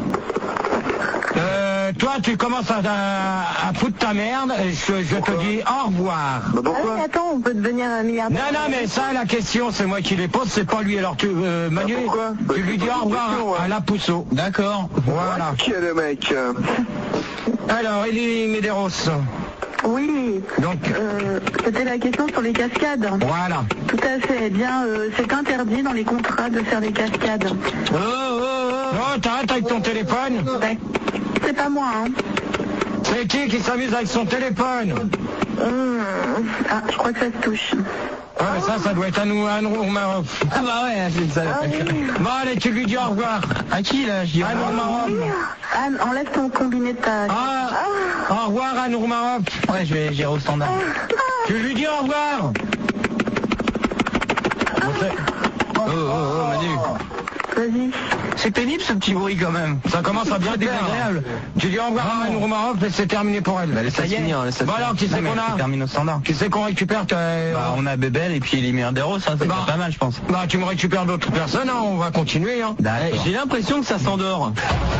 Speaker 1: Toi, tu commences à foutre ta merde, et je te dis au revoir.
Speaker 3: Bah
Speaker 6: Ah
Speaker 3: pourquoi?
Speaker 6: oui, attends, on peut devenir un milliardaire.
Speaker 1: Non, mais ça, la question, c'est moi qui les pose, c'est pas lui. Alors, Manu,
Speaker 3: pourquoi?
Speaker 1: tu lui dis au revoir à la Pousseau.
Speaker 4: D'accord.
Speaker 1: Voilà.
Speaker 3: Qui est le mec?
Speaker 1: Alors, Elie Medeiros.
Speaker 6: Oui.
Speaker 1: Donc,
Speaker 6: c'était la question sur les cascades.
Speaker 1: voilà.
Speaker 6: Tout à fait. Eh bien, c'est interdit dans les contrats de faire des cascades.
Speaker 1: Oh, t'arrêtes avec ton téléphone.
Speaker 6: Ouais. C'est pas moi, hein.
Speaker 1: C'est qui s'amuse avec son téléphone?
Speaker 6: Ah, je crois que ça se touche.
Speaker 1: Ouais, mais ça doit être à nous au Maroc.
Speaker 4: Ah bah ouais, c'est ça.
Speaker 6: Ah oui.
Speaker 1: Bon, allez, tu lui dis au revoir.
Speaker 4: À qui là? Je dis
Speaker 1: À Nour Maroc.
Speaker 6: Anne, enlève ton combiné de ta...
Speaker 1: Au revoir à Nour Maroc.
Speaker 4: Ouais, je vais gérer au standard.
Speaker 1: Tu lui dis au revoir.
Speaker 4: Oh, Manu.
Speaker 6: Vas-y.
Speaker 4: C'est pénible ce petit bruit quand même.
Speaker 1: Ça commence à bien être désagréable. Tu dis au revoir à Nour Maroc et c'est terminé pour elle.
Speaker 4: Bah, laisse ça finir.
Speaker 1: Bon alors, qui c'est qu'on a?
Speaker 4: Termine au standard.
Speaker 1: Qui c'est qu'on récupère?
Speaker 4: Bah, on a Bébel et puis Elie Medeiros, hein, c'est pas mal je pense.
Speaker 1: Bah tu me récupères d'autres personnes, hein, on va continuer. Hein.
Speaker 4: J'ai l'impression que ça s'endort.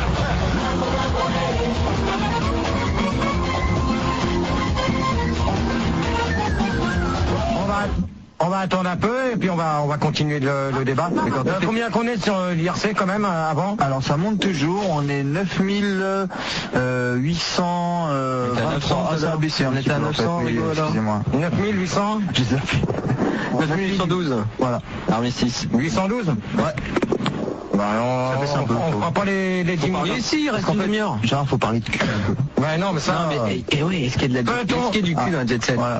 Speaker 1: On va attendre un peu et puis on va continuer le débat. Combien qu'on est sur l'IRC quand même avant?
Speaker 2: Alors ça monte toujours, on est 9823. Ah ça a baissé, on était à 900, excusez-moi.
Speaker 1: 9800
Speaker 4: 9812.
Speaker 2: Voilà.
Speaker 4: Armistice.
Speaker 1: 812?
Speaker 2: Ouais.
Speaker 1: Bah, on fera pas les 10 minutes.
Speaker 4: Mais si, il reste une demi-heure.
Speaker 2: Genre faut parler de cul un peu.
Speaker 1: Ouais non mais ça...
Speaker 4: Non mais, et oui, est-ce qu'il y a de la est-ce qu'il y a du cul dans la jet set?
Speaker 2: Voilà,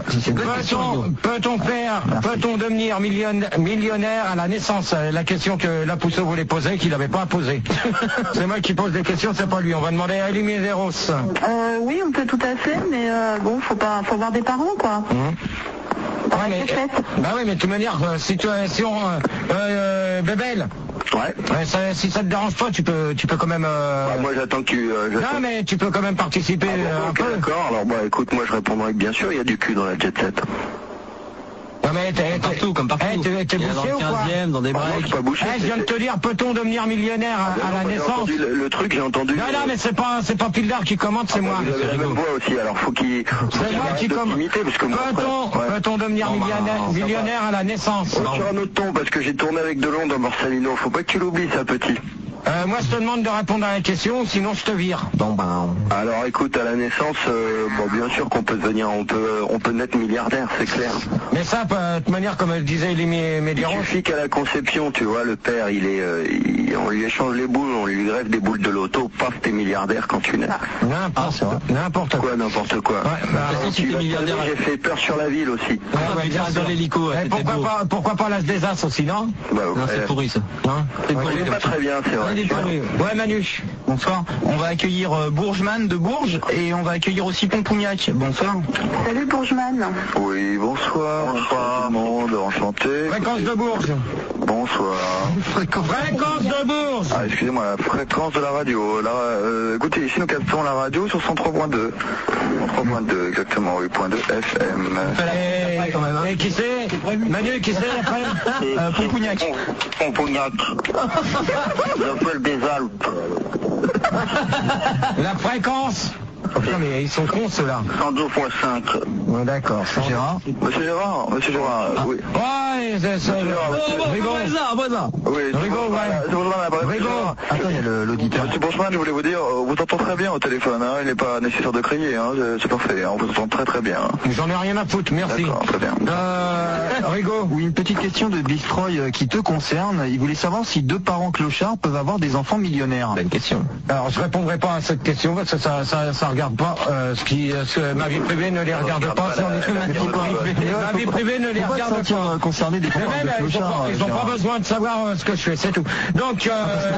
Speaker 1: peut-on devenir millionnaire à la naissance? La question que la Pousseau voulait poser, qu'il n'avait pas à poser. C'est moi qui pose des questions, c'est pas lui. On va demander à Elie Medeiros.
Speaker 6: Oui, on peut tout à fait, mais bon, faut voir des parents, quoi.
Speaker 1: Ouais, mais, bah oui, mais de toute manière, si on Bébel.
Speaker 3: Ouais.
Speaker 1: Si ça te dérange pas, tu peux quand même.
Speaker 3: Moi j'attends que tu.
Speaker 1: Non, mais tu peux quand même participer un peu.
Speaker 3: D'accord. Alors écoute, moi je répondrai que bien sûr il y a du cul dans la jet set.
Speaker 1: Non mais t'es
Speaker 4: partout, comme partout.
Speaker 1: T'es bouché ou quoi?
Speaker 4: Dans des breaks.
Speaker 3: Je suis pas bouché.
Speaker 1: Je viens de te dire, peut-on devenir millionnaire à la naissance?
Speaker 3: Le truc, j'ai entendu.
Speaker 1: Non, mais c'est pas Pildar qui commente, c'est moi.
Speaker 3: Vous avez la même voix aussi, alors faut qu'il.
Speaker 1: C'est moi qui commente. Peut-on devenir millionnaire à la naissance?
Speaker 3: Sur un autre ton, parce que j'ai tourné avec Delon dans Borsalino. Faut pas que tu l'oublies, ça, petit.
Speaker 1: Moi je te demande de répondre à la question, sinon je te vire.
Speaker 3: Alors écoute, à la naissance, bien sûr qu'on peut devenir, on peut naître milliardaire, c'est clair.
Speaker 1: Mais ça, de toute manière, comme disait Elie Medeiros.
Speaker 3: Il suffit qu'à la conception, tu vois, le père, on lui échange les boules, on lui greffe des boules de loto, paf, t'es milliardaire quand tu nais.
Speaker 1: N'importe quoi.
Speaker 3: N'importe quoi. J'ai fait peur sur la ville aussi.
Speaker 4: Dans l'hélico.
Speaker 1: Pourquoi pas l'As des As aussi, non?
Speaker 4: Non, c'est pourri ça.
Speaker 3: C'est pas très bien, c'est vrai.
Speaker 1: Ouais, Manu.
Speaker 4: Bonsoir. On va accueillir Bourgeman de Bourges et on va accueillir aussi Pompougnac. Bonsoir.
Speaker 6: Salut Bourgeman.
Speaker 3: Oui, bonsoir. Bonsoir, tout le monde, enchanté.
Speaker 1: Fréquence de Bourges.
Speaker 3: Bonsoir.
Speaker 1: Fréquence de Bourges.
Speaker 3: Ah, excusez-moi, la fréquence de la radio. Écoutez, ici nous captons la radio sur 103.2. 103.2, exactement, 8.2 FM.
Speaker 1: Et qui c'est? Manu, qui c'est après?
Speaker 4: Pompougnac.
Speaker 3: Pompougnac. J'appelle des Alpes.
Speaker 1: La fréquence. Putain, mais ils sont cons ceux-là.
Speaker 3: 102.5.
Speaker 2: Ouais, d'accord. Gérard.
Speaker 3: Monsieur Gérard, oui.
Speaker 1: Ouais, c'est Rigaud.
Speaker 3: Oui,
Speaker 1: Rigaud, ouais. Rigaud.
Speaker 2: Attends, il y a l'auditeur.
Speaker 3: Monsieur Bourgeman, je voulais vous dire, on vous entend très bien au téléphone, hein. Il n'est pas nécessaire de crier, hein. C'est parfait, hein. On vous entend très très bien.
Speaker 1: J'en ai rien à foutre, merci.
Speaker 3: D'accord, très bien.
Speaker 1: Rigaud.
Speaker 2: Oui, une petite question de Bistroy qui te concerne. Il voulait savoir si 2 parents clochards peuvent avoir des enfants millionnaires.
Speaker 4: Bonne question.
Speaker 1: Alors, je répondrai pas à cette question parce que ça regarde pas ma vie privée ne les regarde pas. Ma vie privée ne les regarde pas.
Speaker 2: Concerné des parents de clochards.
Speaker 1: Ils n'ont pas besoin de savoir ce que je fais, c'est tout. Donc,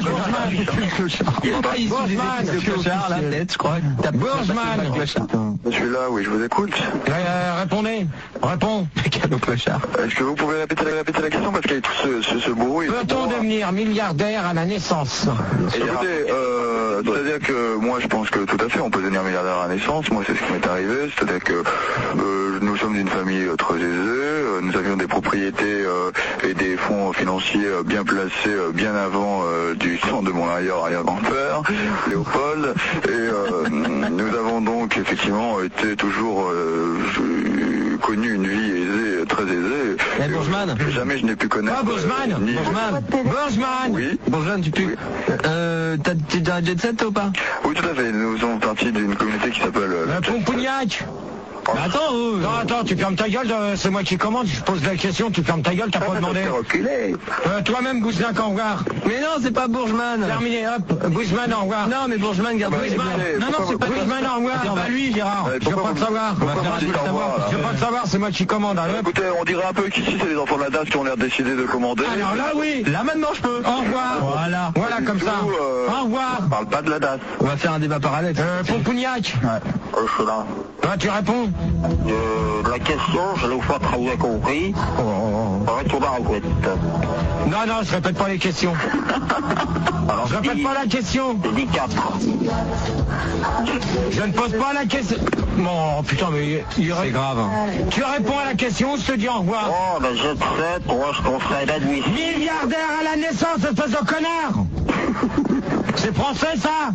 Speaker 1: Bourgeman.
Speaker 3: Je suis là, oui, je vous écoute.
Speaker 1: Répondez. Réponds.
Speaker 3: Est-ce que vous pouvez répéter la question parce qu'il y a tout ce bruit.
Speaker 1: Peut-on devenir milliardaire à la naissance?
Speaker 3: Écoutez, c'est-à-dire que moi je pense que tout à fait on peut devenir milliardaire à la naissance. Moi c'est ce qui m'est arrivé, c'est-à-dire que nous sommes d'une famille très aisée, nous avions des propriétés et des fonds financiers bien placés bien avant du sang de mon arrière-grand-père, Léopold, et nous avons donc effectivement été toujours connu une vie aisée, très aisée.
Speaker 4: Bourgeman.
Speaker 3: Jamais je n'ai pu connaître.
Speaker 1: Ah, Bourgeman. Bourgeman.
Speaker 3: Oui.
Speaker 4: Bourgeman, t'es dans la jet set ou pas?
Speaker 3: Oui, tout à fait. Nous sommes partie d'une communauté qui s'appelle...
Speaker 1: Pompougnac.
Speaker 4: Attends,
Speaker 1: tu fermes ta gueule, c'est moi qui commande, je pose la question, tu fermes ta gueule, t'as pas demandé. Toi-même, Gouzelin, au revoir.
Speaker 4: Mais non, c'est pas Bourgeman.
Speaker 1: Terminé, hop, Gouzelin, au revoir.
Speaker 4: Non, mais Bourgeman, garde
Speaker 1: Non, c'est pas Gouzelin, au revoir. C'est pas lui, Gérard. Je veux pas le savoir. Je veux pas le savoir, c'est moi qui commande.
Speaker 3: Écoutez, on dirait un peu qu'ici, c'est les enfants de la DAS qui ont l'air décidé de commander.
Speaker 1: Alors là, oui.
Speaker 4: Là, maintenant, je peux.
Speaker 1: Au revoir. Voilà, comme ça. Au revoir.
Speaker 3: On parle pas de la DAS.
Speaker 4: On va faire un débat parallèle.
Speaker 1: Pompougnac.
Speaker 3: Je suis là.
Speaker 1: Tu réponds.
Speaker 3: La question, je l'ai pas très bien compris. Retourne en fait.
Speaker 1: Non, je répète pas les questions. Alors, je répète pas la question.
Speaker 3: J'ai dit 4.
Speaker 1: Je ne pose pas la question. Bon, putain, mais
Speaker 4: c'est grave.
Speaker 1: Tu réponds à la question, je te dis au revoir.
Speaker 3: Oh, ben je sais, moi je conseille l'admission.
Speaker 1: Milliardaire à la naissance, espèce de connard. C'est français, ça.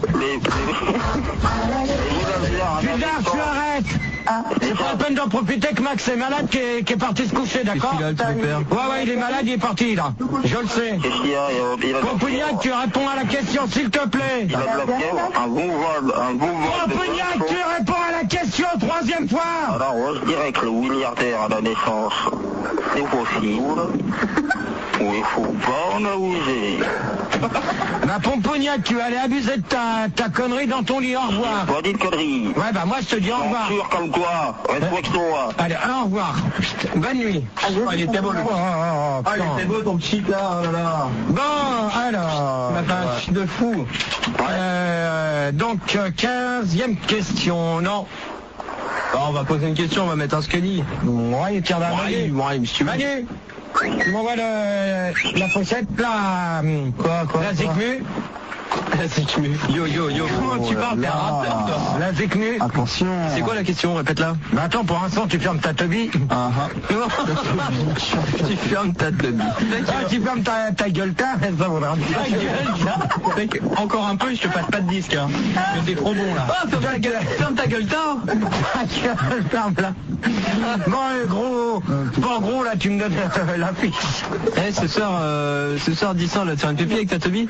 Speaker 1: Putain, tu arrêtes. C'est pas la peine d'en profiter que Max est malade qui est parti se coucher, d'accord? Ouais, il est malade, il est parti là. Je le sais. Pompougnac, tu réponds à la question, s'il te plaît.
Speaker 3: Il a bloqué un bon vol.
Speaker 1: Pompougnac, tu réponds à la question 3e fois.
Speaker 3: Alors, moi je dirais que le milliardaire à la naissance, c'est possible. Ou il faut pas en abuser.
Speaker 1: Ma Pompougnac, tu vas aller abuser de ta connerie dans ton lit, au revoir.
Speaker 3: Pas dit de conneries.
Speaker 1: Ouais, moi je te dis au revoir.
Speaker 3: Sûr comme toi, respecte-toi.
Speaker 1: Allez, au revoir. Bonne nuit.
Speaker 4: Il était beau, il était beau ton petit là, oh là là.
Speaker 1: Bon, alors.
Speaker 4: Il m'a fait un chute de fou.
Speaker 1: Donc, 15e question, non.
Speaker 4: Alors, on va poser une question, on va mettre un Scully.
Speaker 1: Ouais, il tire la Manu.
Speaker 4: Manu.
Speaker 1: Tu m'envoies la pochette, là.
Speaker 4: Quoi
Speaker 1: La Zikmu.
Speaker 4: La Zikmu. Yo. Comment tu parles, t'es un rappeur, toi?
Speaker 1: La Zikmu.
Speaker 2: Attention.
Speaker 4: C'est quoi la question? Répète-la.
Speaker 1: Mais attends, pour l'instant, tu fermes ta teubie.
Speaker 4: Tu fermes ta teubie.
Speaker 1: Tu fermes ta gueule, ça vaudra dire.
Speaker 4: Encore un peu, je te passe pas de disque, hein. T'es trop bon, là. Ferme ta gueule,
Speaker 1: ferme-la. Bon, gros, là, tu me donnes la fiche.
Speaker 4: Ce soir, 10 ans, là, tu as une pépie avec ta teubie?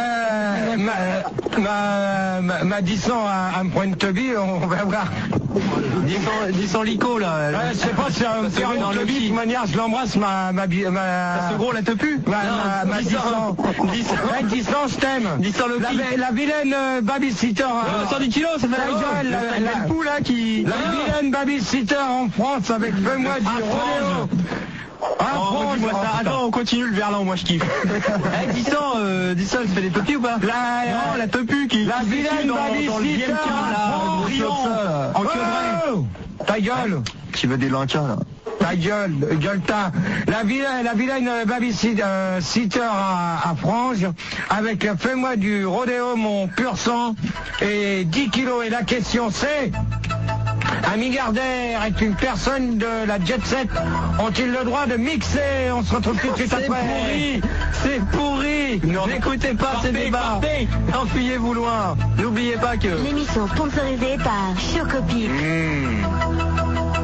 Speaker 1: Ma 10 ans à me prendre une teubie, on va voir.
Speaker 4: 10 ans lico, là.
Speaker 1: Je sais pas, c'est un faire une teubie, de toute manière, je l'embrasse, ma
Speaker 4: ce gros, la te pue?
Speaker 1: Ma 10 ans. 10 ans, je t'aime.
Speaker 4: 10 ans, le
Speaker 1: la vilaine babysitter.
Speaker 4: 110 kilos, ça fait la poule, là, qui...
Speaker 1: La vilaine babysitter en France avec fais-moi du rodéo.
Speaker 4: Attends, on continue le verlan, moi je kiffe. 10 ans, elle fait des topis ou pas? Non, la topu qui...
Speaker 1: La vilaine babysitter
Speaker 4: en queue.
Speaker 1: Ta gueule.
Speaker 2: Tu veux des lancas, là?
Speaker 1: Ta gueule, la vilaine babysitter à Frange, avec fais-moi du rodéo, mon pur sang, et 10 kilos. Et la question c'est... Un milliardaire est une personne de la jet set. Ont-ils le droit de mixer? On se retrouve tout de suite après.
Speaker 4: C'est pourri. N'écoutez pas ces débats. Enfuyez-vous loin. N'oubliez pas que...
Speaker 8: L'émission sponsorisée par Chocopie.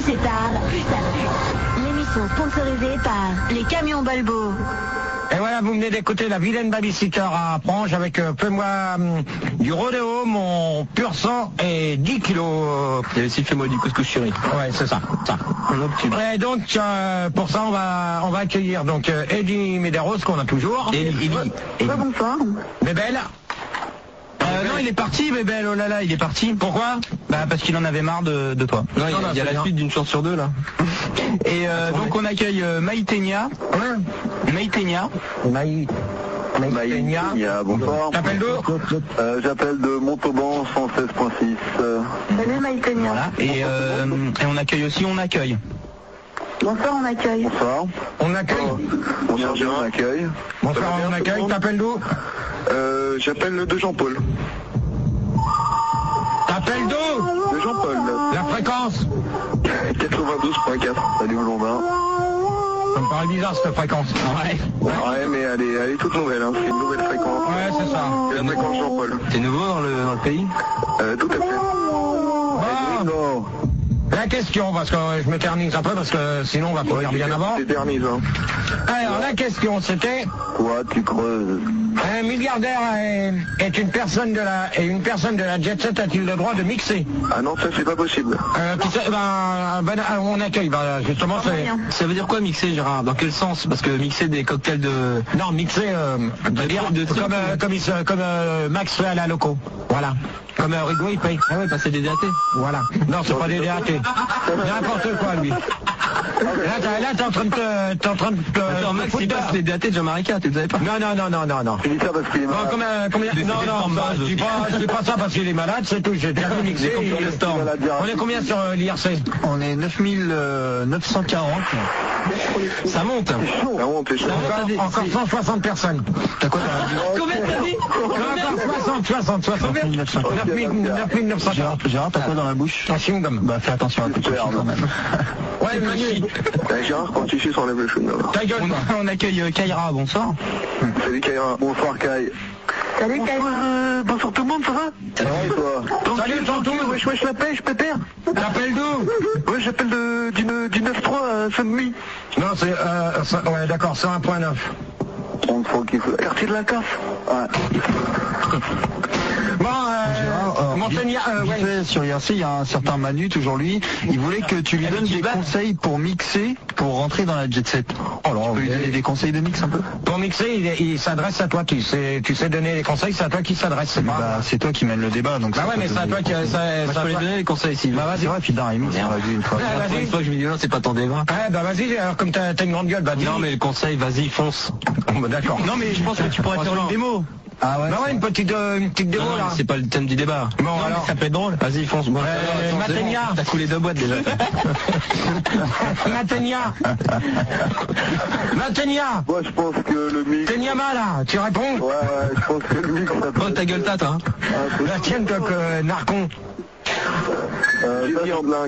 Speaker 8: Salut, c'est tard. L'émission sponsorisée par les camions Balbo.
Speaker 1: Et voilà, vous venez d'écouter la vilaine babysitter à Prange avec fais-moi du rodéo, mon pur sang et 10 kilos.
Speaker 4: Et aussi fais-moi du couscous chéri.
Speaker 1: Ouais, c'est ça. Et donc, pour ça, on va accueillir donc Eddie Medeiros, qu'on a toujours.
Speaker 6: Eddie. Bonsoir.
Speaker 1: Bébel.
Speaker 4: Non, il est parti, Bébel, oh là là, il est parti.
Speaker 1: Pourquoi?
Speaker 4: Bah parce qu'il en avait marre de toi. Non, il y a la suite d'une chance sur deux là. Et donc on accueille Maïtenia. Maïtenia,
Speaker 3: bonsoir.
Speaker 1: T'appelles d'où?
Speaker 3: J'appelle de Montauban 116.6.
Speaker 6: Salut Maïtenia.
Speaker 4: voilà. Et on accueille aussi, on accueille.
Speaker 6: Bonsoir, on accueille.
Speaker 3: Bonsoir.
Speaker 1: On accueille.
Speaker 3: Bonsoir, on accueille.
Speaker 1: Bonsoir, on accueille. T'appelles d'où?
Speaker 3: J'appelle de Jean-Paul.
Speaker 1: T'appelles d'où?
Speaker 3: De Jean-Paul.
Speaker 1: La fréquence?
Speaker 3: 92.4. Salut Blondin.
Speaker 1: Ça me paraît bizarre cette fréquence.
Speaker 3: Ouais, mais elle est toute nouvelle, hein. C'est une nouvelle fréquence.
Speaker 1: Ouais, c'est ça.
Speaker 3: C'est la fréquence Jean-Paul.
Speaker 4: T'es nouveau dans le pays?
Speaker 3: Tout à fait.
Speaker 1: Bon. La question, parce que je m'éternise un peu, parce que sinon on va pas faire bien avant.
Speaker 3: T'éternises, hein.
Speaker 1: Alors, la question, c'était...
Speaker 3: Toi, tu creuses.
Speaker 1: Un milliardaire est une personne de la jet set a-t-il le droit de mixer?
Speaker 3: Ah non, ça c'est pas possible.
Speaker 1: On accueille, justement,
Speaker 4: Ça veut dire quoi mixer, Gérard? Dans quel sens? Parce que mixer des cocktails de...
Speaker 1: Non, mixer, comme Max fait à la loco. Voilà. Comme Rigaud, il paye.
Speaker 4: Ah ouais, passer des DAT.
Speaker 1: Voilà. Non, c'est pas des DAT. N'importe quoi, lui. Là, t'es en train de te...
Speaker 4: Attends, Max, il passe les DAT de Jamaica, tu le savais pas?
Speaker 1: Non.
Speaker 3: Tu dis ça parce qu'il est malade.
Speaker 1: Combien je dis pas ça parce qu'il est malade, c'est tout. J'ai bien mixé. On est combien sur l'IRC?
Speaker 2: On est 9940.
Speaker 4: Ça monte.
Speaker 3: Ça monte, c'est chaud.
Speaker 1: Encore 160 personnes.
Speaker 2: T'as quoi?
Speaker 4: Combien t'as dit?
Speaker 1: Encore 60. 9900.
Speaker 2: Gérard, t'as quoi dans la bouche?
Speaker 1: Un chewing-gum.
Speaker 2: Bah fais attention à tout ça quand même.
Speaker 1: Ouais, mais
Speaker 3: Gérard, quand tu suces, on lève le chou.
Speaker 1: ta gueule.
Speaker 4: On accueille Kaira, bonsoir.
Speaker 3: Salut Kaira. Bonsoir Kai.
Speaker 6: Salut Kaira.
Speaker 3: Bonsoir tout le monde, ça va? Ça va et toi?
Speaker 1: Salut Tonton.
Speaker 3: Wesh la pêche, pépère.
Speaker 1: T'appelles d'où?
Speaker 3: Ouais, j'appelle du 9-3 à Saint-Denis.
Speaker 1: Non, c'est... ouais, d'accord, c'est 1.9.
Speaker 3: 30 fois qu'il faut... Quartier de la Casse. Ouais.
Speaker 1: Bon, Montagnard,
Speaker 2: sur IRC, il y a un certain Manu, toujours lui. Il voulait que tu lui donnes des conseils pour mixer, pour rentrer dans la jet set. Alors, tu peux lui donner des conseils de mix un peu?
Speaker 1: Pour mixer, il s'adresse à toi. Tu sais donner les conseils, c'est à toi qui s'adresse.
Speaker 2: C'est toi qui mène le débat, donc.
Speaker 1: Bah ouais, mais c'est à toi qui...
Speaker 4: Je peux lui donner les conseils ici.
Speaker 1: Bah vas-y.
Speaker 2: C'est vrai, puis d'un, il m'a dit une fois.
Speaker 4: Une fois que je me dis non, c'est pas ton débat.
Speaker 1: Ouais, bah vas-y, alors comme t'as une grande gueule, bah dis.
Speaker 4: Non, mais le conseil, vas-y, fonce.
Speaker 1: Bah d'accord.
Speaker 4: Non, mais je pense que tu pourrais faire une démo.
Speaker 2: Ah ouais.
Speaker 1: Bah ouais, une petite démo
Speaker 4: Non,
Speaker 1: là.
Speaker 4: c'est pas le thème du débat.
Speaker 1: Bon,
Speaker 4: non,
Speaker 1: alors.
Speaker 4: ça peut être drôle. Vas-y, fonce. Bon,
Speaker 1: Maténia.
Speaker 4: T'as coulé 2 boîtes déjà.
Speaker 1: Maténia.
Speaker 3: Moi, je pense que le mix...
Speaker 1: C'est Niama là, tu réponds?
Speaker 3: Ouais, je pense que le mix...
Speaker 4: Oh, ta gueule, tata, hein.
Speaker 1: La tienne, toi, Narcon.
Speaker 3: Julien Blanc,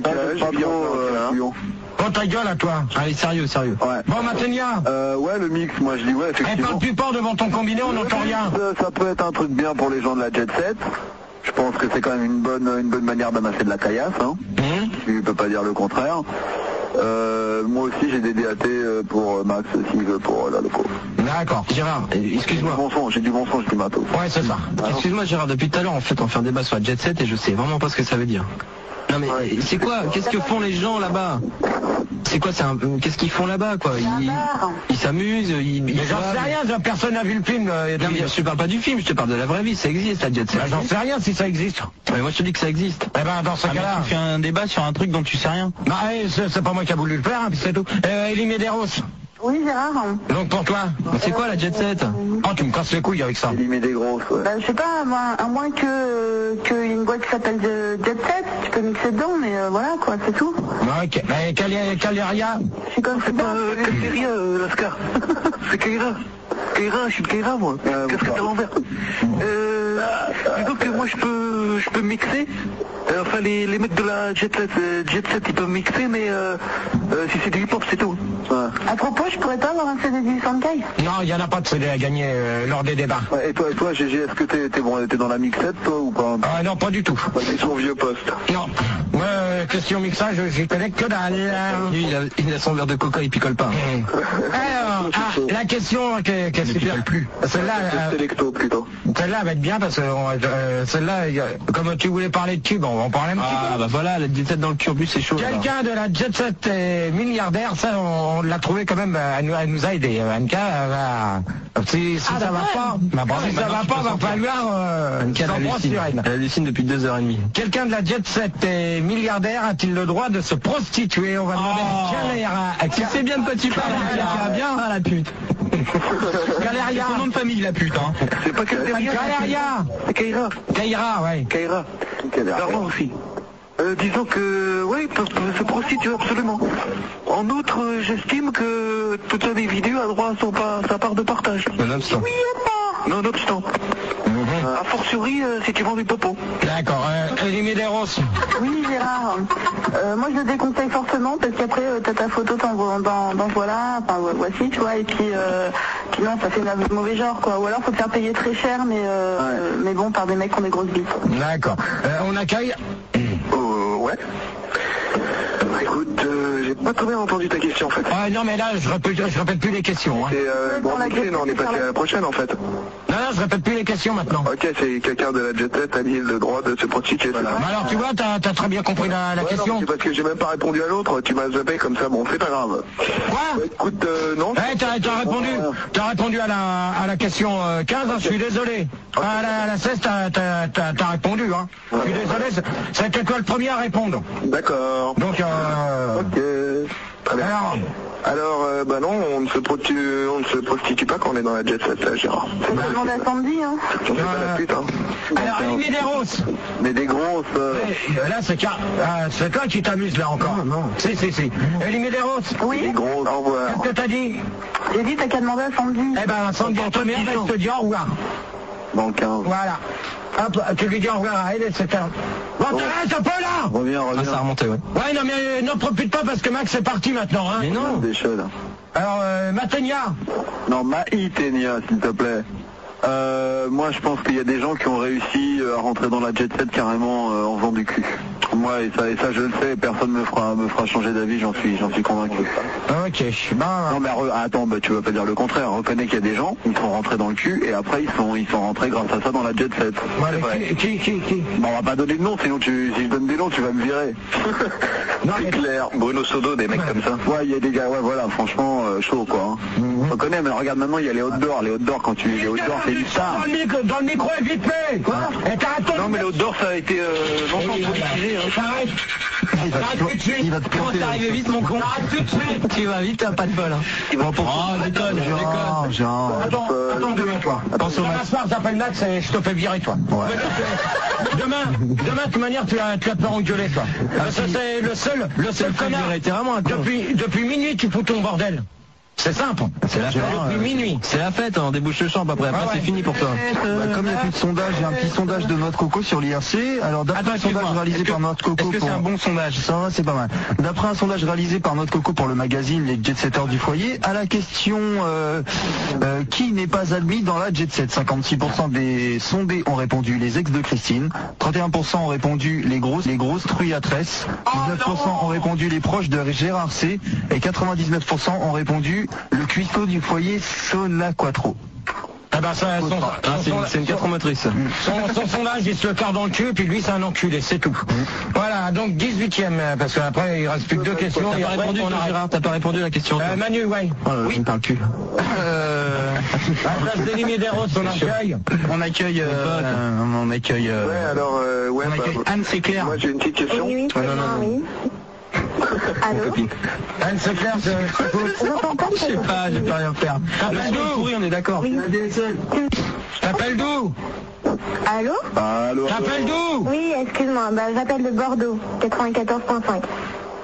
Speaker 1: Oh ta gueule à toi.
Speaker 4: Allez, sérieux.
Speaker 3: Ouais.
Speaker 1: Bon, Maténia.
Speaker 3: Ouais, le mix, moi je dis ouais, effectivement.
Speaker 1: Parle plus fort devant ton combiné, on n'entend rien.
Speaker 3: Ça peut être un truc bien pour les gens de la jet set. Je pense que c'est quand même une bonne manière d'amasser de la caillasse, hein. Tu peux pas dire le contraire. Moi aussi j'ai des DAT pour Max s'il veut pour la loco.
Speaker 1: D'accord. Gérard, excuse-moi.
Speaker 3: J'ai du bon son, j'ai du matos.
Speaker 1: Ouais, c'est ça.
Speaker 4: Excuse-moi Gérard, depuis tout à l'heure en fait on fait un débat sur la jet set et je sais vraiment pas ce que ça veut dire. Non mais c'est quoi? Qu'est-ce que font les gens là-bas? C'est quoi? Qu'est-ce qu'ils font là-bas quoi? Ils s'amusent,
Speaker 1: Mais j'en sais rien, personne n'a vu le film.
Speaker 4: Non mais je te parle pas du film, je te parle de la vraie vie, ça existe la jet set.
Speaker 1: Bah, j'en sais rien si ça existe.
Speaker 4: Mais moi je te dis que ça existe.
Speaker 1: Eh ben dans ce cas-là...
Speaker 4: Tu fais un débat sur un truc dont tu sais rien.
Speaker 1: Bah c'est pas moi qui a voulu le faire, hein, puis c'est tout. Elie Medeiros.
Speaker 6: Oui, Gérard.
Speaker 1: Donc pour toi?
Speaker 4: C'est quoi la jet set?
Speaker 1: Oh, tu me casses les couilles avec ça.
Speaker 3: Il met des grosses, ouais.
Speaker 6: Bah, je sais pas, à moins que une boîte qui s'appelle Jet Set, tu peux mixer dedans, mais voilà quoi, c'est tout.
Speaker 1: Ok. Caleria.
Speaker 6: Je suis comme ça.
Speaker 3: Caleria, Lascar. C'est Kaira. Kaira, je suis Kaira moi. Qu'est-ce que t'as à l'envers? Disons que moi je peux mixer. Enfin les mecs de la Jet Set ils peuvent mixer, mais Si c'est du hip-hop, c'est tout. Ouais.
Speaker 6: À propos, je pourrais pas avoir un CD du Sankai?
Speaker 1: Non, il n'y en a pas de CD à gagner lors des débats.
Speaker 3: Ouais, et toi, GG, est-ce que t'es dans la mixette, toi, ou pas?
Speaker 1: Ah non, pas du tout.
Speaker 3: C'est son vieux poste.
Speaker 1: Non. Moi, question mixage, j'y connais que dalle.
Speaker 4: Il a son verre de coca, il picole pas.
Speaker 1: Alors, la question qu'est-ce que plus. Celle-là va être bien parce que celle-là, comme tu voulais parler de cube, on va en parler un petit peu.
Speaker 4: Ah bah voilà, la jet set dans le curbus, c'est chaud.
Speaker 1: Quelqu'un de la jet set milliardaire, ça on l'a trouvé quand même, elle nous a aidé. Anka, si ça va pas, si ça va pas, va falloir
Speaker 4: elle hallucine depuis 2h30.
Speaker 1: Quelqu'un de la jet set milliardaire a-t-il le droit de se prostituer? On va demander à
Speaker 4: Tu sais bien de quoi tu parles, bien la pute.
Speaker 1: Galéria.
Speaker 4: C'est son nom de famille, la pute, hein.
Speaker 3: C'est pas
Speaker 1: Galéria.
Speaker 3: C'est Kaira.
Speaker 1: Kaira, ouais.
Speaker 3: Kaira. Clairement aussi. Disons que, oui, peuvent se prostituer absolument. En outre, j'estime que toute individu a droit à sa part de partage.
Speaker 4: Nonobstant.
Speaker 3: Nonobstant. A fortiori, si tu vends du popo.
Speaker 1: D'accord. Elie Medeiros.
Speaker 6: Oui, Gérard. Moi, je le déconseille fortement parce qu'après, t'as ta photo dans voilà, enfin voici, tu vois, et puis non, ça fait un mauvais genre, quoi. Ou alors, faut te faire payer très cher, mais bon, par des mecs qui ont des grosses bites.
Speaker 1: D'accord. On accueille.
Speaker 3: Ouais. Écoute, j'ai pas très bien entendu ta question en fait.
Speaker 1: Ah non mais là je répète plus les questions. Hein.
Speaker 3: On est passé à la prochaine en fait.
Speaker 1: Non, je répète plus les questions maintenant.
Speaker 3: Ok, c'est quelqu'un de la jet set a dit le droit de se prostituer.
Speaker 1: Voilà. Alors tu vois, t'as très bien compris la question.
Speaker 3: Non, c'est parce que j'ai même pas répondu à l'autre, tu m'as zappé comme ça, bon c'est pas grave.
Speaker 1: Quoi?
Speaker 3: Écoute, non.
Speaker 1: T'as répondu à la question 15, hein, je suis désolé. À la 16, t'as répondu, hein. Je suis désolé, c'était toi le premier à répondre.
Speaker 3: D'accord.
Speaker 1: Donc,
Speaker 3: ok. Très bien. Alors, bah non, on ne se prostitue pas quand on est dans la jet set, Gérard.
Speaker 6: C'est pas demandé à Sandy, hein.
Speaker 3: On fait pas la pute, hein.
Speaker 1: Alors, Elie Medeiros.
Speaker 3: Mais des grosses...
Speaker 1: Là, c'est toi qui t'amuses, là, encore. Non. Si. Elie Medeiros.
Speaker 6: Oui.
Speaker 3: Des grosses, au revoir.
Speaker 1: Qu'est-ce que t'as dit?
Speaker 6: J'ai dit, t'as qu'à demander à Sandy.
Speaker 1: Eh ben, Sandy, en première, je te dis au revoir.
Speaker 3: Dans le 15.
Speaker 1: Voilà. Hop, tu lui dis au revoir à elle, etc. Bon, t'arrêtes un peu là.
Speaker 3: Reviens.
Speaker 4: Ah, ça a remonté, ouais.
Speaker 1: Ouais, non, mais n'en profite pas parce que Max est parti maintenant, hein.
Speaker 4: Mais non.
Speaker 3: Des choses.
Speaker 1: Alors, Matenia.
Speaker 3: Non, Maïtenia, s'il te plaît. Moi, je pense qu'il y a des gens qui ont réussi à rentrer dans la jet set carrément en faisant du cul. Moi, et ça, je le sais, personne me fera changer d'avis, j'en suis convaincu.
Speaker 1: Ok.
Speaker 3: Non, mais attends, tu vas pas dire le contraire. Reconnais qu'il y a des gens, ils sont rentrés dans le cul et après ils sont rentrés grâce à ça dans la jet set.
Speaker 1: Ouais, qui
Speaker 3: Bon, on va pas donner de nom, sinon si je donne des noms, tu vas me virer. Non, c'est clair. Bruno Sodo, des mecs comme ça. Ouais, il y a des gars, ouais, voilà, franchement, chaud, quoi. Reconnais, mais regarde maintenant, il y a les outdoors. Les outdoors, quand tu les outdoors, c'est du ça.
Speaker 1: Dans le micro, vite fait. Quoi?
Speaker 3: Non, mais les outdoors, ça a été longtemps politisé.
Speaker 1: T'arrêtes tout de suite.
Speaker 2: Il va te
Speaker 4: Comment t'es arrivé vite, mon con?
Speaker 1: T'arrêtes tout de suite.
Speaker 4: Tu vas vite, t'as pas de bol, hein.
Speaker 1: Oh, déconne. Attends, demain, toi. Attention, demain soir, j'appelle Max et je te fais virer, toi.
Speaker 2: Ouais.
Speaker 1: Demain, de toute manière, tu vas te faire engueuler, toi. Ça, c'est le seul connard. Depuis minuit, tu fous ton bordel. C'est simple.
Speaker 4: C'est la fête.
Speaker 1: Depuis minuit.
Speaker 4: C'est la fête, on débouche le champ après. Après, c'est fini pour toi.
Speaker 2: Comme il n'y a plus de sondage, j'ai un petit sondage de notre coco sur l'IRC. Alors d'après un sondage réalisé par notre coco,
Speaker 4: est-ce que c'est un bon sondage?
Speaker 2: Ça, c'est pas mal. D'après un sondage réalisé par notre coco pour le magazine Les Jet-Setters du foyer, à la question qui n'est pas admis dans la Jet Set, 56% des sondés ont répondu les ex de Christine, 31% ont répondu les grosses truiatresses, 19% ont répondu les proches de Gérard C et 99% ont répondu le cuistot du foyer Sona Quattro.
Speaker 1: Ah bah ça,
Speaker 4: c'est une 4 motrice.
Speaker 1: Son sondage, il se le carte dans le cul, et puis lui, c'est un enculé, c'est tout. Voilà, donc 18e, parce qu'après, il reste plus que deux questions.
Speaker 4: T'as pas répondu, Gérard, t'as pas répondu à la question.
Speaker 1: Manu, ouais.
Speaker 4: Oui, il parle cul.
Speaker 1: À la place d'Elie Medeiros, on accueille.
Speaker 3: Ouais, alors, ouais,
Speaker 4: Anne, c'est clair.
Speaker 3: Moi, j'ai une petite question.
Speaker 6: Oui. Allô?
Speaker 1: Anne, c'est clair,
Speaker 6: Je
Speaker 4: sais pas, je peux rien faire.
Speaker 1: T'appelles d'où?
Speaker 4: Oui, on est d'accord.
Speaker 6: Oui.
Speaker 1: T'appelles d'où?
Speaker 6: Allô?
Speaker 3: Allô?
Speaker 1: T'appelles d'où?
Speaker 6: Oui, excuse-moi, j'appelle de Bordeaux, 94.5.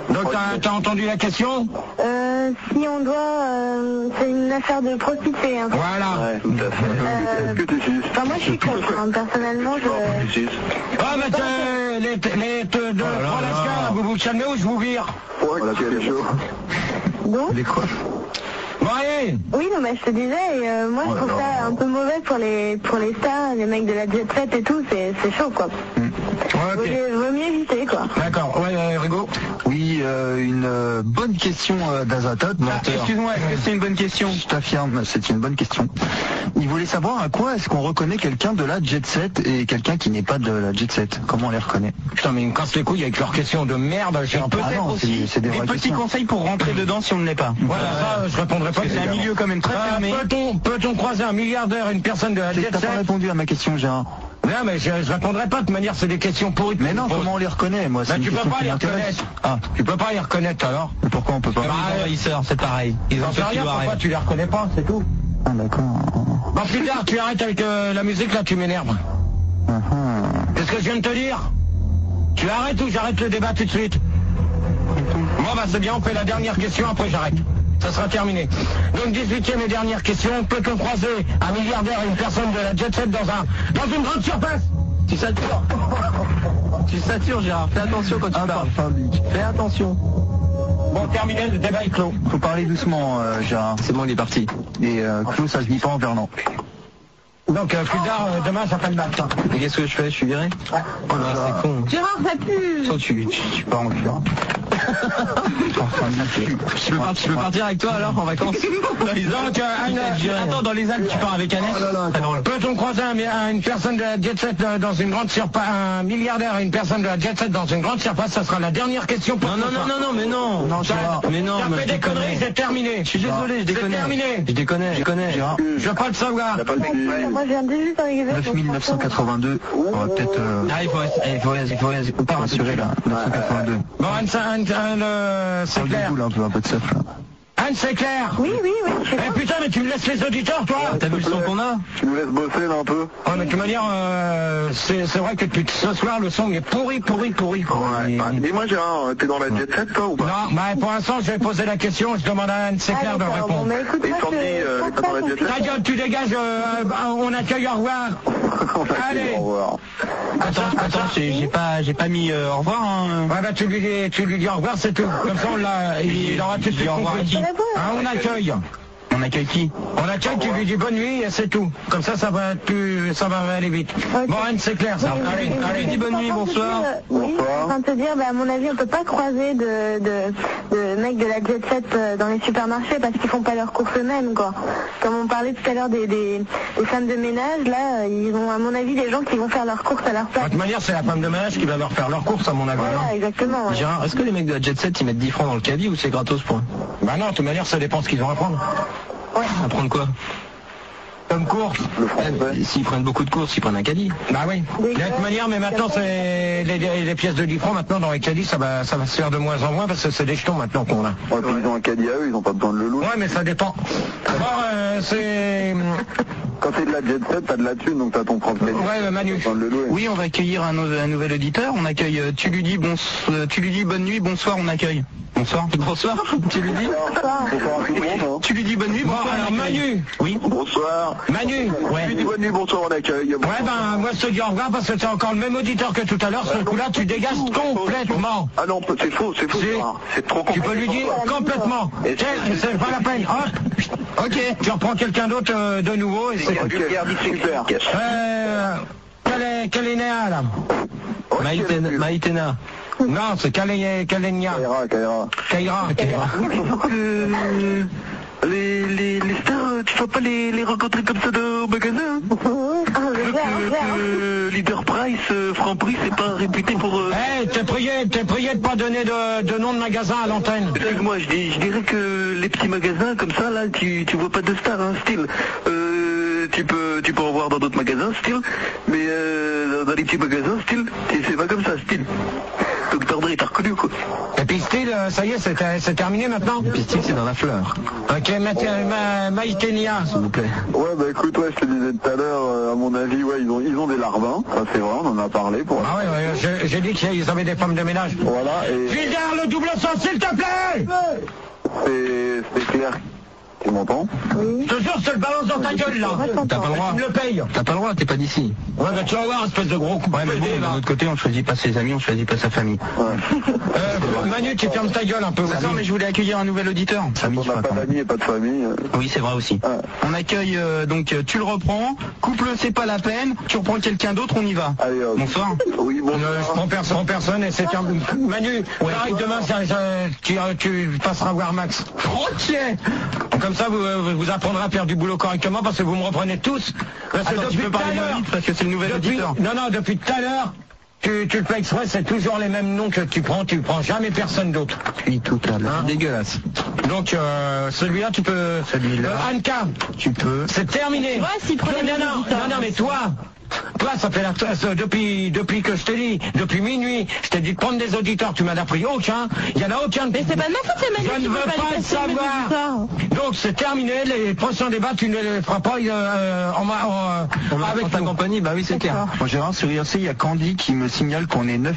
Speaker 1: Donc t'as entendu la question?
Speaker 6: Si on doit... c'est une affaire de prostituée. Hein.
Speaker 1: Voilà.
Speaker 3: Ouais, tout à fait.
Speaker 6: Enfin, moi je suis contre, hein. Personnellement je...
Speaker 1: Ah mais les deux trois lascars, vous vous calmez ou je vous vire?
Speaker 3: Ouais, c'est chaud.
Speaker 6: Donc
Speaker 2: quoi?
Speaker 1: Bon allez.
Speaker 6: Oui, non, mais je te disais, moi je trouve ça un peu mauvais pour les stars, les mecs de la jet set et tout, c'est chaud quoi.
Speaker 1: Ouais,
Speaker 6: Vaut mieux éviter quoi.
Speaker 1: D'accord, ouais, Rigo.
Speaker 2: Oui, une bonne question d'Azatot.
Speaker 4: Excuse-moi, est-ce que c'est une bonne question?
Speaker 2: Je t'affirme, c'est une bonne question. Il voulait savoir à quoi est-ce qu'on reconnaît quelqu'un de la jet set et quelqu'un qui n'est pas de la jet set. Comment on les reconnaît?
Speaker 1: Putain, mais ils me cassent les couilles avec leurs questions de merde.
Speaker 4: Peut-être aussi
Speaker 2: c'est des
Speaker 4: des
Speaker 2: vraies
Speaker 4: petits
Speaker 2: questions.
Speaker 4: conseils pour rentrer dedans si on ne l'est pas.
Speaker 1: Voilà, ça, je répondrai pas.
Speaker 4: C'est un milieu quand même très fermé.
Speaker 1: Peut-on croiser un milliardaire, une personne de la jet
Speaker 2: T'as pas
Speaker 1: set?
Speaker 2: répondu à ma question, Gérard.
Speaker 1: Non, mais je répondrai pas, de toute manière, c'est des questions pourries.
Speaker 2: Mais non, comment on les reconnaît, moi?
Speaker 1: Bah, tu peux pas les reconnaître.
Speaker 2: Ah,
Speaker 1: tu peux pas les reconnaître alors.
Speaker 2: mais pourquoi on peut pas?
Speaker 4: Les envahisseurs, c'est pareil. Ils ont
Speaker 1: J'en sais rien, pourquoi tu les reconnais pas, c'est tout.
Speaker 2: Ah, d'accord.
Speaker 1: Bon, plus tard, tu arrêtes avec la musique, là, tu m'énerves. Qu'est-ce que je viens de te dire? Tu arrêtes ou j'arrête le débat tout de suite? Bon, bah, c'est bien, on fait la dernière question, après j'arrête. Ça sera terminé. Donc 18e et dernière question, peut-on croiser un milliardaire et une personne de la jet set dans une grande surface?
Speaker 4: Tu satures. Tu satures, Gérard. Fais attention quand tu parles. Fais attention.
Speaker 1: Bon, terminé, le débat est clos.
Speaker 2: Faut parler doucement, Gérard.
Speaker 4: C'est bon, il est parti.
Speaker 2: Et clos, ça se dit pas en verlan.
Speaker 1: Donc, plus tard, demain, ça fait le matin.
Speaker 4: Et qu'est-ce que je fais? Je suis viré?
Speaker 1: Ouais.
Speaker 4: Oh là, c'est con.
Speaker 5: Gérard, ça pue.
Speaker 4: Toi, tu pars en cure. Je peux partir avec toi alors en vacances?
Speaker 1: Donc,
Speaker 4: Attends, dans les Alpes, tu pars avec Annette?
Speaker 1: peut-on croiser une personne de la jet set dans une grande surface, un milliardaire et une personne de la jet set dans une grande surface? Ça sera la dernière question pour
Speaker 4: Non, mais non.
Speaker 2: Non, Gérard.
Speaker 4: Mais non,
Speaker 1: t'as fait des conneries, c'est terminé.
Speaker 4: Je suis désolé, je déconne.
Speaker 1: C'est terminé.
Speaker 4: Je déconne.
Speaker 2: Gérard.
Speaker 1: Je veux pas le savoir.
Speaker 6: Moi je viens de juste arriver.
Speaker 2: 9982. On va peut-être
Speaker 4: Ah, il faut
Speaker 2: pas rassurer là. 982.
Speaker 1: Bon, Anne, c'est clair.
Speaker 2: Un peu de surf là.
Speaker 1: Anne, c'est clair.
Speaker 6: Oui.
Speaker 1: Eh putain, mais tu me laisses les auditeurs, toi.
Speaker 4: T'as vu le son qu'on a?
Speaker 3: Tu nous laisses bosser là un peu?
Speaker 1: Ouais, mais de toute manière, c'est vrai que depuis ce soir, le son est pourri.
Speaker 3: Et moi, Gérard, t'es dans la jet set, toi, ou pas?
Speaker 1: Non, bah pour l'instant, je vais poser la question, je demande à Anne, c'est clair de répondre.
Speaker 6: Bon, mais écoute,
Speaker 3: Et
Speaker 6: moi,
Speaker 3: Sandy, t'es dans la jet set?
Speaker 1: Ta gueule, tu dégages, on accueille, au revoir. Allez.
Speaker 3: Au revoir.
Speaker 4: Attends, j'ai pas mis au revoir, hein.
Speaker 1: Ouais, bah tu lui dis au revoir, c'est tout. Comme ça, il aura tout de suite compris. Hein, on accueille.
Speaker 4: On accueille qui?
Speaker 1: On accueille, tu lui dis bonne nuit et c'est tout. Comme ça, ça va aller vite.
Speaker 6: Ok.
Speaker 1: Bon, Anne, c'est clair, ça.
Speaker 4: Allez, dis bonne nuit, bonsoir.
Speaker 6: Oui, je suis en train de te dire, à mon avis, on peut pas croiser de mecs de la jet set dans les supermarchés parce qu'ils font pas leurs courses eux-mêmes, quoi. Comme on parlait tout à l'heure des femmes de ménage, là, ils ont, à mon avis, des gens qui vont faire leurs courses à leur
Speaker 1: De
Speaker 6: place.
Speaker 1: toute manière, c'est la femme de ménage qui va leur faire leur course, à mon avis.
Speaker 6: Voilà, exactement. Ouais.
Speaker 4: Gérard, est-ce que les mecs de la jet set ils mettent 10 francs dans le caddie ou c'est gratos pour eux?
Speaker 1: Bah non, de toute manière, ça dépend ce qu'ils ont à prendre.
Speaker 4: À prendre quoi?
Speaker 1: Comme course.
Speaker 4: S'ils prennent beaucoup de courses, ils prennent un caddie.
Speaker 1: Bah oui. De toute manière, mais maintenant, c'est les pièces de 10 francs, maintenant, dans les caddies, ça va se faire de moins en moins parce que c'est des jetons maintenant qu'on a.
Speaker 3: Ouais, puis ils ont un caddie à eux, ils ont pas besoin de le louer.
Speaker 1: Ouais, mais ça dépend. Bon, c'est...
Speaker 3: Quand t'es de la jet set, t'as de la thune, donc t'as ton propre caddie.
Speaker 1: Ouais, Manu.
Speaker 3: T'as besoin de le louer.
Speaker 4: Oui, on va accueillir un nouvel auditeur. On accueille, tu lui dis bonne nuit, bonsoir, on accueille. Bonsoir. Bonsoir, tu lui dis.
Speaker 3: Bonsoir à tout le monde, hein.
Speaker 4: Tu lui dis bonne nuit,
Speaker 1: Bon,
Speaker 4: bonsoir.
Speaker 1: alors
Speaker 4: on accueille.
Speaker 1: Manu.
Speaker 4: Oui.
Speaker 3: Bonsoir.
Speaker 1: Manu.
Speaker 3: Tu lui dis bonne nuit, bonsoir, on accueille.
Speaker 1: Ouais, ben, moi, je te dis au revoir parce que c'est encore le même auditeur que tout à l'heure. Ce coup-là, tu dégages complètement.
Speaker 3: Ah non, c'est faux, Gérard. C'est trop
Speaker 1: Tu peux lui dire complètement. Tiens, c'est pas la peine. Hop. Ok, tu reprends quelqu'un d'autre de nouveau et c'est...
Speaker 3: super.
Speaker 1: Kalénéa, là.
Speaker 4: Maïtena.
Speaker 1: Non, c'est Kalénia.
Speaker 3: Kaira.
Speaker 1: Kaira.
Speaker 3: Les stars, tu vas pas les rencontrer comme ça au magasin? Leader Price, Franprix, c'est pas réputé pour...
Speaker 1: Eh, t'es prié de pas donner de nom de magasin à l'antenne.
Speaker 3: Excuse-moi, je dirais que les petits magasins comme ça, là, tu vois pas de stars, hein, style... tu peux en voir dans d'autres magasins, style, mais dans les petits magasins, style, c'est pas comme ça, style. Dr. Dre, t'as reconnu quoi.
Speaker 1: Et puis style, ça y est, c'est terminé maintenant.
Speaker 4: Et puis style, c'est dans la fleur.
Speaker 1: Ok, Maïtenia, s'il vous plaît.
Speaker 3: Ouais, bah écoute, ouais, je te disais tout à l'heure, à mon avis, ouais, ils ont des larbins, ça c'est vrai, on en a parlé pour.
Speaker 1: Ah ouais, j'ai dit qu'ils avaient des femmes de ménage.
Speaker 3: Voilà, et...
Speaker 1: Gilbert, le double sens, s'il te plaît.
Speaker 3: C'est clair. Tu m'entends?
Speaker 6: Oui.
Speaker 1: Je te jure, je te le balance dans ta gueule, là.
Speaker 4: T'as pas le droit.
Speaker 1: Tu me le payes.
Speaker 4: T'as pas le droit, t'es pas d'ici.
Speaker 1: Ouais, bah tu vas voir, espèce de gros coup de
Speaker 4: Ouais, mais bon,
Speaker 1: pédé, là.
Speaker 4: d'un autre côté, on choisit pas ses amis, on choisit pas sa famille.
Speaker 1: Manu, tu fermes ta gueule un peu.
Speaker 4: Non, mais je voulais accueillir un nouvel auditeur.
Speaker 3: On n'a pas d'amis et pas de famille.
Speaker 4: Oui, c'est vrai aussi. On accueille, donc, tu le reprends, couple, c'est pas la peine, tu reprends quelqu'un d'autre, on y va.
Speaker 3: Allez,
Speaker 4: Bonsoir.
Speaker 3: Oui, bon.
Speaker 1: Je prends personne et c'est terminé. Manu, pareil, demain, tu passeras voir Max. Ok. Comme ça, vous apprendrez à faire du boulot correctement parce que vous me reprenez tous.
Speaker 4: Tu peux parler moins vite parce que c'est le nouvel auditeur.
Speaker 1: Non, depuis tout à l'heure, tu le fais exprès, c'est toujours les mêmes noms que tu prends jamais personne d'autre.
Speaker 4: Puis tout à l'heure. Dégueulasse.
Speaker 1: Donc, celui-là, tu peux...
Speaker 4: Celui-là.
Speaker 1: Anka,
Speaker 4: tu peux.
Speaker 1: c'est terminé.
Speaker 5: Ouais, s'il prenait
Speaker 1: Non, mais toi, ça fait depuis que je t'ai dit, depuis minuit, je t'ai dit de prendre des auditeurs, tu m'en as pris aucun, il y en a aucun.
Speaker 5: Mais c'est pas de ma faute, c'est Manu
Speaker 1: Je ne veux pas le savoir. Donc c'est terminé, les prochains débats, tu ne les feras pas
Speaker 4: avec ta compagnie, bah oui, c'est clair.
Speaker 2: Moi, Gérard, sur IRC, il y a Candy qui me signale qu'on est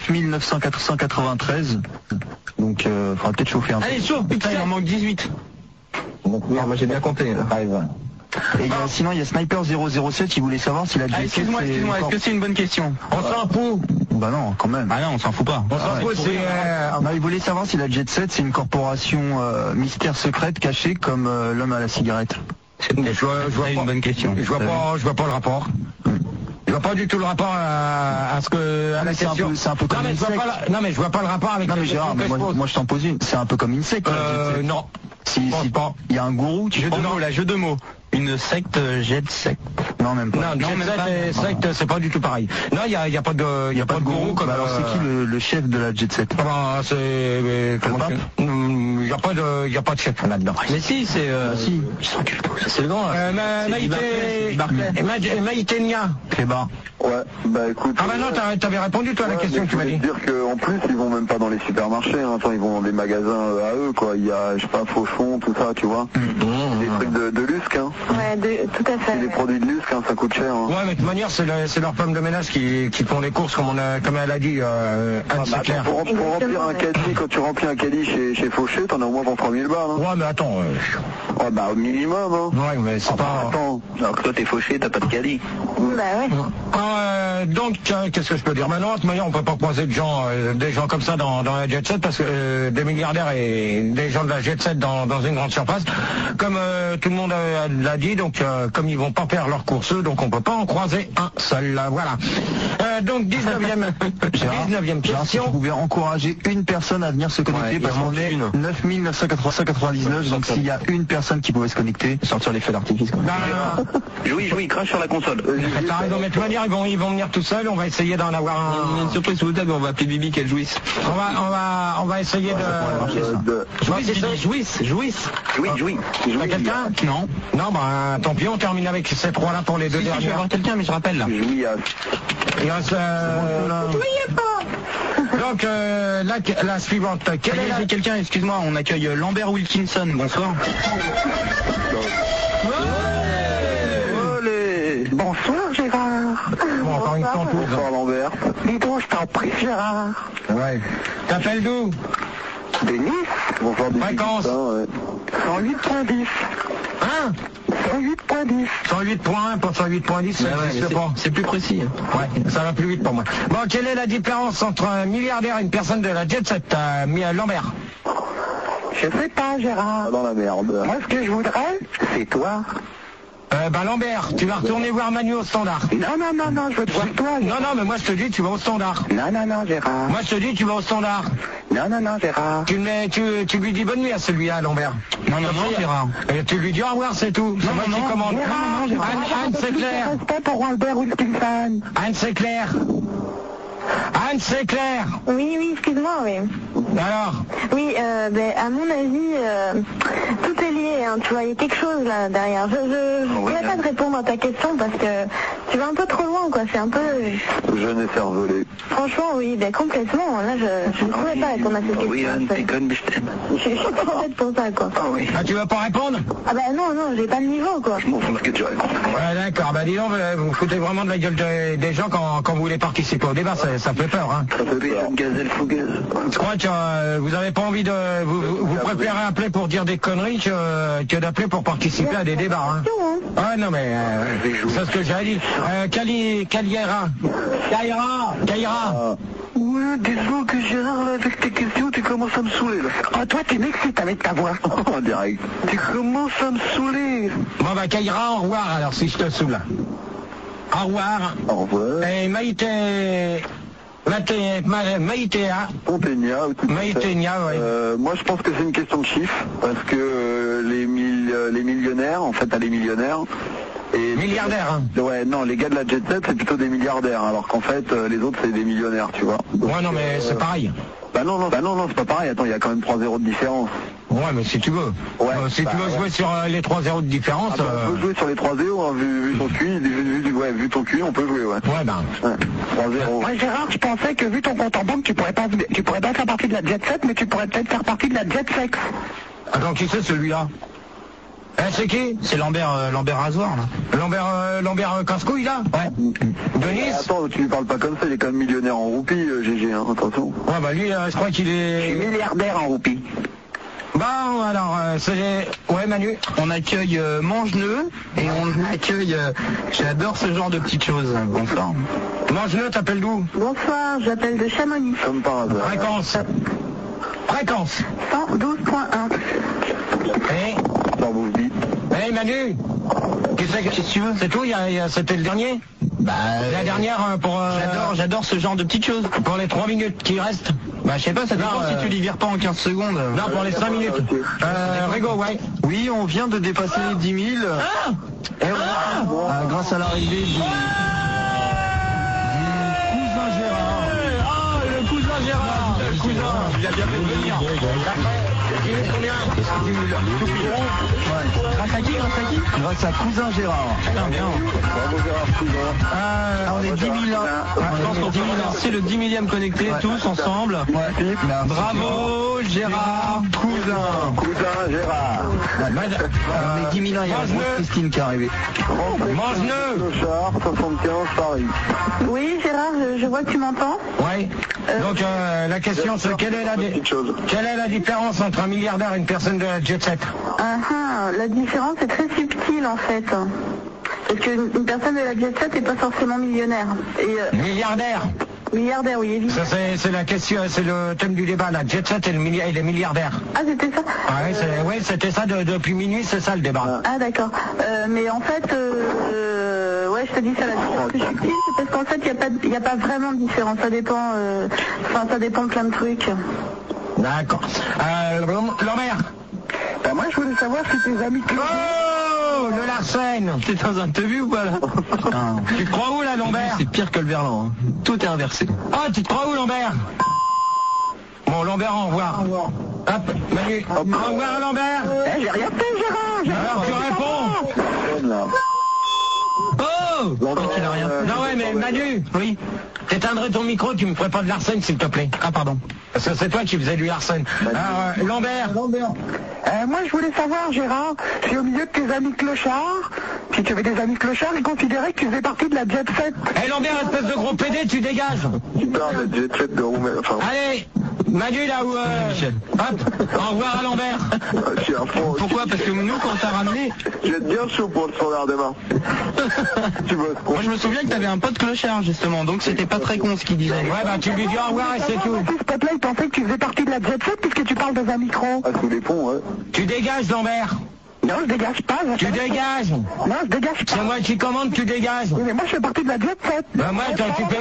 Speaker 2: 9993. Donc, faudra peut-être chauffer un peu.
Speaker 1: Allez, chauffe, putain, il en manque 18.
Speaker 4: Non, moi j'ai bien compté, là.
Speaker 2: Et sinon, il y a Sniper 007 qui voulait savoir si la Jet Set...
Speaker 4: Excuse-moi, est-ce que c'est une bonne question?
Speaker 2: On s'en fout. Bah non, quand même.
Speaker 4: Ah non, on s'en fout pas.
Speaker 1: On s'en fout, c'est...
Speaker 2: Non, il voulait savoir si la Jet Set, c'est une corporation mystère secrète cachée comme l'homme à la cigarette.
Speaker 4: C'est une bonne question.
Speaker 1: Je vois pas le rapport. Je vois pas du tout le rapport à la question.
Speaker 2: C'est un peu comme Insect.
Speaker 1: Non mais je vois pas le rapport avec.
Speaker 2: Non mais Gérard, moi je t'en pose une. C'est un peu comme Insect.
Speaker 1: Non.
Speaker 2: Si il y a un gourou, tu
Speaker 4: jeu de mots. Une secte Jet Set.
Speaker 2: Non, même pas.
Speaker 1: Non, Jet Set et secte, c'est pas du tout pareil. Non, il y a pas de gourou comme.
Speaker 2: Alors c'est qui le chef de la Jet Set?
Speaker 1: C'est il y a pas de chef là-dedans.
Speaker 4: Mais si, c'est si. Ils s'enculent tous. C'est le grand.
Speaker 1: Maïtenia.
Speaker 2: Clébar.
Speaker 3: Ouais, bah écoute.
Speaker 1: Ah bah non, t'avais répondu toi à la question que tu m'as dit.
Speaker 3: Dire qu'en plus ils vont même pas dans les supermarchés, hein. Attends, ils vont dans des magasins à eux quoi. Il y a, je sais pas, Fauchon, tout ça, tu vois. Des trucs de lusque, hein.
Speaker 6: Ouais, tout à fait.
Speaker 3: C'est des produits de lusque, hein, ça coûte cher. Hein.
Speaker 1: Ouais, mais de toute manière, c'est leur femme de ménage qui font les courses comme elle a dit. Anne, c'est clair.
Speaker 3: Pour remplir un caddie, quand tu remplis un caddie chez Fauché, t'en as au moins pour 3000 balles. Hein.
Speaker 1: Ouais, mais attends.
Speaker 3: Ouais, bah au minimum. Hein.
Speaker 1: Ouais, mais c'est pas.
Speaker 3: Attends. Alors que toi t'es Fauché, t'as pas de caddie.
Speaker 6: Bah ouais.
Speaker 1: Donc, qu'est-ce que je peux dire maintenant? De toute manière, on peut pas croiser des gens comme ça dans la Jet Set parce que des milliardaires et des gens de la Jet Set dans une grande surface, comme tout le monde l'a dit, donc comme ils vont pas faire leurs courses, donc on peut pas en croiser un seul. Voilà. Donc 19e
Speaker 2: Gérard, si
Speaker 1: question.
Speaker 2: tu pouvais encourager une personne à venir se connecter, parce qu'on est 9999, donc s'il y a une personne qui pouvait se connecter,
Speaker 4: sortir les feux d'artifice.
Speaker 1: Non.
Speaker 3: Jouis, crache sur la console.
Speaker 1: T'as raison, mais de toute manière, ils vont venir tout seuls, on va essayer d'en avoir un.
Speaker 4: Une surprise sous le table, on va appeler Bibi qu'elle jouisse.
Speaker 1: On va essayer de... Jouisse. T'as quelqu'un?
Speaker 2: Non.
Speaker 1: Non, bah tant pis, on termine avec ces trois-là pour les deux derniers.
Speaker 4: Je vais avoir quelqu'un, mais je rappelle là.
Speaker 1: Il reste... Donc, la suivante.
Speaker 4: J'ai quelqu'un, excuse-moi, on accueille Lambert Wilkinson, bonsoir.
Speaker 6: Bonsoir Gérard.
Speaker 1: Bon, encore une fois,
Speaker 3: Bonsoir Lambert.
Speaker 6: Dis donc, je t'en prie Gérard.
Speaker 1: Ouais. T'appelles d'où?
Speaker 6: Denis.
Speaker 3: Bonsoir Denis.
Speaker 1: Fréquence.
Speaker 6: 108.10.
Speaker 1: Hein?
Speaker 6: 108.10.
Speaker 1: 108.1 pour 108.10, c'est pas.
Speaker 4: C'est plus précis.
Speaker 1: Ouais, ça va plus vite pour moi. Bon, quelle est la différence entre un milliardaire et une personne de la Jet Set, Lambert?
Speaker 6: Je sais pas Gérard.
Speaker 3: Dans la merde.
Speaker 6: Moi ce que je voudrais, c'est toi.
Speaker 1: Lambert, tu vas retourner voir Manu au standard.
Speaker 6: Non, je veux te voir toi.
Speaker 1: Non, mais moi je te dis, tu vas au standard.
Speaker 6: Non, Gérard.
Speaker 1: Moi je te dis, tu vas au standard.
Speaker 6: Non, Gérard.
Speaker 1: Tu lui dis bonne nuit à celui-là, Lambert.
Speaker 4: Non, Gérard.
Speaker 1: Et tu lui dis au revoir, c'est tout. C'est moi qui commande.
Speaker 6: Gérard.
Speaker 1: Anne, c'est clair.
Speaker 6: Respect pour Albert Wilkinson.
Speaker 1: Anne, c'est clair.
Speaker 6: Oui, excuse-moi, oui.
Speaker 1: Alors?
Speaker 6: Oui, à mon avis, tout est lié, hein, tu vois, il y a quelque chose là derrière. Je ne pourrais pas te répondre à ta question parce que tu vas un peu trop loin, quoi, c'est un peu...
Speaker 3: Jeune et cervelé.
Speaker 6: Franchement, oui, complètement, là, je ne pourrais pas répondre à cette question.
Speaker 3: Oui, t'es conne, mais je t'aime.
Speaker 6: Je suis trop bête pour ça, quoi.
Speaker 3: Ah oui.
Speaker 1: Ah, tu vas pas répondre?
Speaker 6: Ah bah non, j'ai pas le niveau, quoi.
Speaker 3: Je m'en fous que tu réponds.
Speaker 1: Ouais, d'accord, bah dis donc, vous foutez vraiment de la gueule des gens quand vous voulez participer au débat, ça fait peur, hein.
Speaker 3: Ça fait peur. Une gazelle fougueuse.
Speaker 1: Je crois que vous avez pas envie de... Vous préférez appeler pour dire des conneries que d'appeler pour participer à des débats, hein. Ah non mais c'est ce que j'ai dit. Caillera.
Speaker 3: Ouais, dis-moi que Gérard, là, avec tes questions, tu commences à me saouler, là.
Speaker 1: Oh, toi, tu m'excites avec ta voix.
Speaker 3: En direct. Tu commences à me saouler.
Speaker 1: Bon, bah, Caillera, au revoir, alors, si je te saoule. Au revoir.
Speaker 3: Au revoir.
Speaker 1: Et Maïtéa. Maïténia, ouais.
Speaker 3: Moi, je pense que c'est une question de chiffres, parce que les millionnaires, en fait, t'as les millionnaires. Et
Speaker 1: milliardaires, hein.
Speaker 3: Ouais, non, les gars de la Jet Set, c'est plutôt des milliardaires, alors qu'en fait, les autres, c'est des millionnaires, tu vois. Donc,
Speaker 1: ouais, non, mais c'est pareil.
Speaker 3: Bah non, c'est pas pareil. Attends, il y a quand même 3 zéros de différence.
Speaker 1: Ouais, mais si tu veux.
Speaker 3: Ouais,
Speaker 1: si tu veux jouer sur les 3 zéros de différence...
Speaker 3: on peut jouer sur les 3 zéros, hein, vu ton cul, vu ton cul, on peut jouer, ouais.
Speaker 1: Ouais, ben...
Speaker 3: Ouais, 3-0.
Speaker 1: Ouais, Gérard, je pensais que vu ton compte en banque, tu pourrais pas faire partie de la Jet Set, mais tu pourrais peut-être faire partie de la Jet Sex. Attends, qui c'est celui-là? C'est qui? C'est Lambert Rasoir, là. Lambert Casse-Couille, là? Ouais. Denis?
Speaker 3: Attends, tu lui parles pas comme ça, il est quand même millionnaire en roupies, GG, hein, attention.
Speaker 1: Ouais, bah lui, je crois qu'il est...
Speaker 3: Je suis milliardaire en roupies.
Speaker 1: Bon, alors, ouais, Manu?
Speaker 4: On accueille Mangeneux et on accueille... J'adore ce genre de petites choses. Bonsoir.
Speaker 1: Mangeneux, t'appelles d'où?
Speaker 6: Bonsoir, j'appelle de Chamonix.
Speaker 3: Comme par hasard.
Speaker 1: Fréquence
Speaker 6: 112.1.
Speaker 1: Et
Speaker 3: Hey
Speaker 1: Manu, qu'est-ce que tu veux? C'est tout, c'était le dernier? Bah, la dernière pour...
Speaker 4: J'adore ce genre de petites choses.
Speaker 1: Pour les 3 minutes qui restent?
Speaker 4: Bah, je sais pas, ça dépend si tu les vires pas en 15 secondes.
Speaker 1: Non, pour les 5 minutes. Rigo, ouais.
Speaker 2: Oui, on vient de dépasser les 10 000. Grâce à l'arrivée du... cousin Gérard.
Speaker 1: Ah, le cousin Gérard. Le cousin. Il a bien fait de venir. Combien?
Speaker 2: Grâce à qui? Grâce à cousin Gérard.
Speaker 3: Bravo Gérard, cousin.
Speaker 2: On est 10 000
Speaker 4: Je pense qu'on peut remercier le 10 millième connecté tous ensemble. Bravo Gérard, cousin.
Speaker 3: Cousin Gérard.
Speaker 2: On est 10 000 il y a la grosse Christine qui est arrivée.
Speaker 1: Mangeneux.
Speaker 3: Clochard, 75, Paris.
Speaker 6: Oui, Gérard, je vois que tu m'entends.
Speaker 1: Ouais. Donc la question c'est quelle est la différence entre un milliardaire et une personne de la Jet Set?
Speaker 6: La différence est très subtile en fait. Parce qu'une personne de la Jet Set n'est pas forcément millionnaire.
Speaker 1: Milliardaire?
Speaker 6: Milliardaire, oui, évidemment.
Speaker 1: Ça c'est la question, c'est le thème du débat, la Jet Set et les milliardaires.
Speaker 6: Ah, c'était ça?
Speaker 1: Ouais, c'était ça depuis minuit, c'est ça le débat.
Speaker 6: Ah, d'accord. Mais en fait, ouais, je te dis ça, la différence est subtile, c'est parce qu'en fait, il n'y a pas vraiment de différence. Ça dépend, ça dépend de plein de trucs.
Speaker 1: D'accord. Lambert?
Speaker 3: Bah, moi, je voulais savoir si tes amis...
Speaker 1: Oh, le Larsen.
Speaker 4: T'es dans un tebu ou pas là?
Speaker 1: Tu te crois où là, Lambert?
Speaker 4: C'est pire que le Verlan. Hein. Tout est inversé.
Speaker 1: Ah, tu te crois où, Lambert? Bon, Lambert, au revoir. Hop, Manu. Au revoir, Lambert.
Speaker 6: J'ai rien fait, Gérard.
Speaker 1: Alors, tu réponds. Oh!
Speaker 4: Il a rien fait.
Speaker 1: Non, ouais, mais Manu. Oui. T'éteindrais ton micro, tu me ferais pas de Larsen, s'il te plaît. Ah, pardon. Parce que c'est toi qui faisais du Larsen. Alors, Lambert.
Speaker 9: Moi, je voulais savoir, Gérard, si au milieu de tes amis clochards, si tu avais des amis clochards, ils considéraient que tu faisais partie de la Jet Set.
Speaker 1: Eh, Lambert, espèce de gros PD, tu dégages.
Speaker 3: Tu parles de Jet Set de Roumain, enfin...
Speaker 1: Allez, Manu, là où... Hop, au revoir à Lambert.
Speaker 3: Je suis à fond.
Speaker 4: Pourquoi? Parce que nous, quand on t'a ramené...
Speaker 3: Je vais être bien chaud pour le standard demain. Tu bosses.
Speaker 4: Moi, je me souviens que t'avais un pote clochard, justement, donc c'était pas très con ce qu'il disait.
Speaker 1: Ouais, bah tu lui dis au revoir et c'est tout.
Speaker 9: Ce spot-là, il pensait que tu faisais partie de la Jet Set puisque tu parles dans un micro.
Speaker 3: Ah, sous les ponts, ouais.
Speaker 1: Tu dégages, Lambert.
Speaker 9: Non, je dégage pas.
Speaker 1: Tu dégages.
Speaker 9: Non, je dégage pas.
Speaker 1: C'est moi qui commande, tu dégages.
Speaker 9: Oui, mais moi, je fais partie de la Jet 7.
Speaker 1: Ben moi,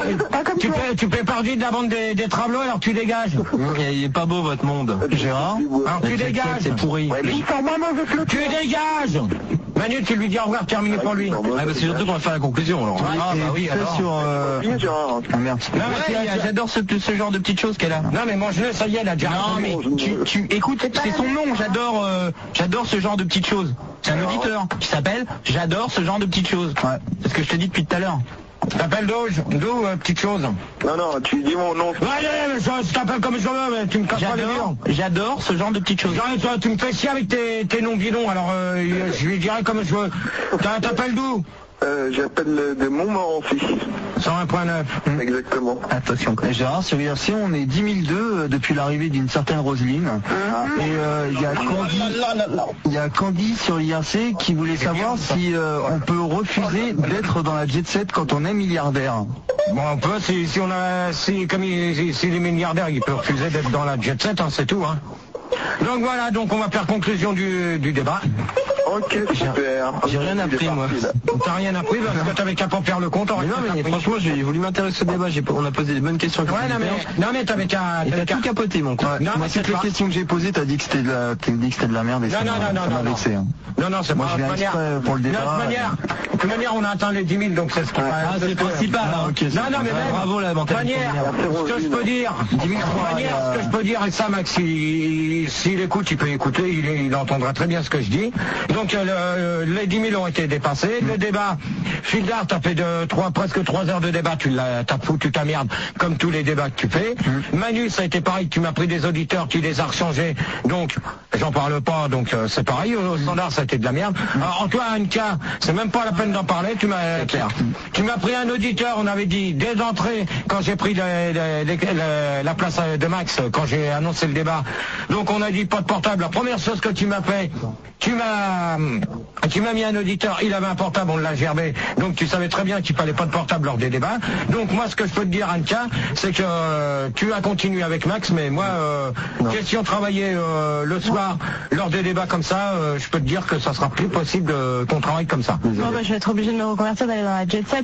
Speaker 1: tu fais partie de la bande des Travelots, alors tu dégages.
Speaker 4: Il est pas beau votre monde.
Speaker 2: Gérard,
Speaker 1: alors tu dégages.
Speaker 4: C'est pourri.
Speaker 9: Ouais, mais ils sont moins mauvais que le
Speaker 1: Tu dégages. Manu, tu lui dis au revoir, terminé pour lui.
Speaker 4: Ah, bah, c'est surtout qu'on va faire la conclusion alors.
Speaker 2: ah bah oui, alors. Sur, ah merde.
Speaker 1: Non, mais
Speaker 4: J'adore ce genre de petites choses qu'elle a.
Speaker 1: Non mais mange-le, ça y est, elle a déjà.
Speaker 4: Non mais tu écoute, c'est son nom, j'adore ce genre de petites choses. C'est un auditeur qui s'appelle J'adore ce genre de petites choses.
Speaker 2: Ouais.
Speaker 4: C'est ce que je te dis depuis tout à l'heure.
Speaker 1: T'appelles d'où, petite chose.
Speaker 3: Non, tu dis mon nom.
Speaker 1: Ouais, je t'appelle comme je veux, mais tu me casses pas les murs.
Speaker 4: J'adore ce genre de petites choses.
Speaker 1: Toi, tu me fais chier avec tes noms bidons, alors je lui dirai comme je veux. T'appelles d'où?
Speaker 3: J'appelle de Montmorency.
Speaker 1: 101.9.
Speaker 3: Exactement.
Speaker 2: Attention. Et Gérard, sur IRC, on est 10 002 depuis l'arrivée d'une certaine Roselyne. Et il y a Candy sur IRC qui voulait savoir si on peut refuser d'être dans la Jet Set quand on est milliardaire.
Speaker 1: Bon, on peut, si les milliardaires, ils peuvent refuser d'être dans la Jet Set, hein, c'est tout, hein. Donc voilà, donc on va faire conclusion du débat.
Speaker 3: Ok, super.
Speaker 4: J'ai rien appris, moi.
Speaker 1: T'as rien appris parce que t'avais qu'à pas faire le compte.
Speaker 4: Mais non, mais franchement, j'ai voulu m'intéresser au débat. On a posé des bonnes questions.
Speaker 1: Ouais, non, mais t'avais qu'à...
Speaker 4: T'as tout capoté, mon con.
Speaker 1: Non, mais
Speaker 2: toutes les questions que j'ai posées, t'as dit que c'était de la merde. Et ça m'a vexé.
Speaker 1: Non, c'est
Speaker 2: moi,
Speaker 1: pas
Speaker 2: je viens exprès pour le débat.
Speaker 1: De toute manière, on a atteint les 10 000, donc c'est ce qui va...
Speaker 4: Ah, c'est le principal.
Speaker 1: Non, mais
Speaker 4: bravo, la mentalité.
Speaker 1: Ce que je peux dire, ce que je peux dire, et ça, Max, s'il écoute, il peut écouter, il entendra très bien ce que je dis. Donc, les 10 000 ont été dépassés. Le débat, Fildar, t'as fait presque 3 heures de débat, t'as foutu ta merde, comme tous les débats que tu fais. Manu, ça a été pareil, tu m'as pris des auditeurs, tu les as rechangés, donc, j'en parle pas, donc c'est pareil, au standard, ça a été de la merde. Alors, toi, Anka, c'est même pas la peine d'en parler, tu m'as pris un auditeur, on avait dit, dès d'entrée, quand j'ai pris la place de Max, quand j'ai annoncé le débat, donc on a dit pas de portable. La première chose que tu m'as fait, tu m'as mis un auditeur, il avait un portable, on l'a gerbé, donc tu savais très bien qu'il fallait pas de portable lors des débats. Donc moi, ce que je peux te dire, Anka, c'est que tu as continué avec Max, mais moi, question travailler le soir lors des débats comme ça, je peux te dire que ça sera plus possible qu'on travaille comme ça.
Speaker 5: Bon, je vais être obligé de me reconvertir, d'aller dans la Jet Set.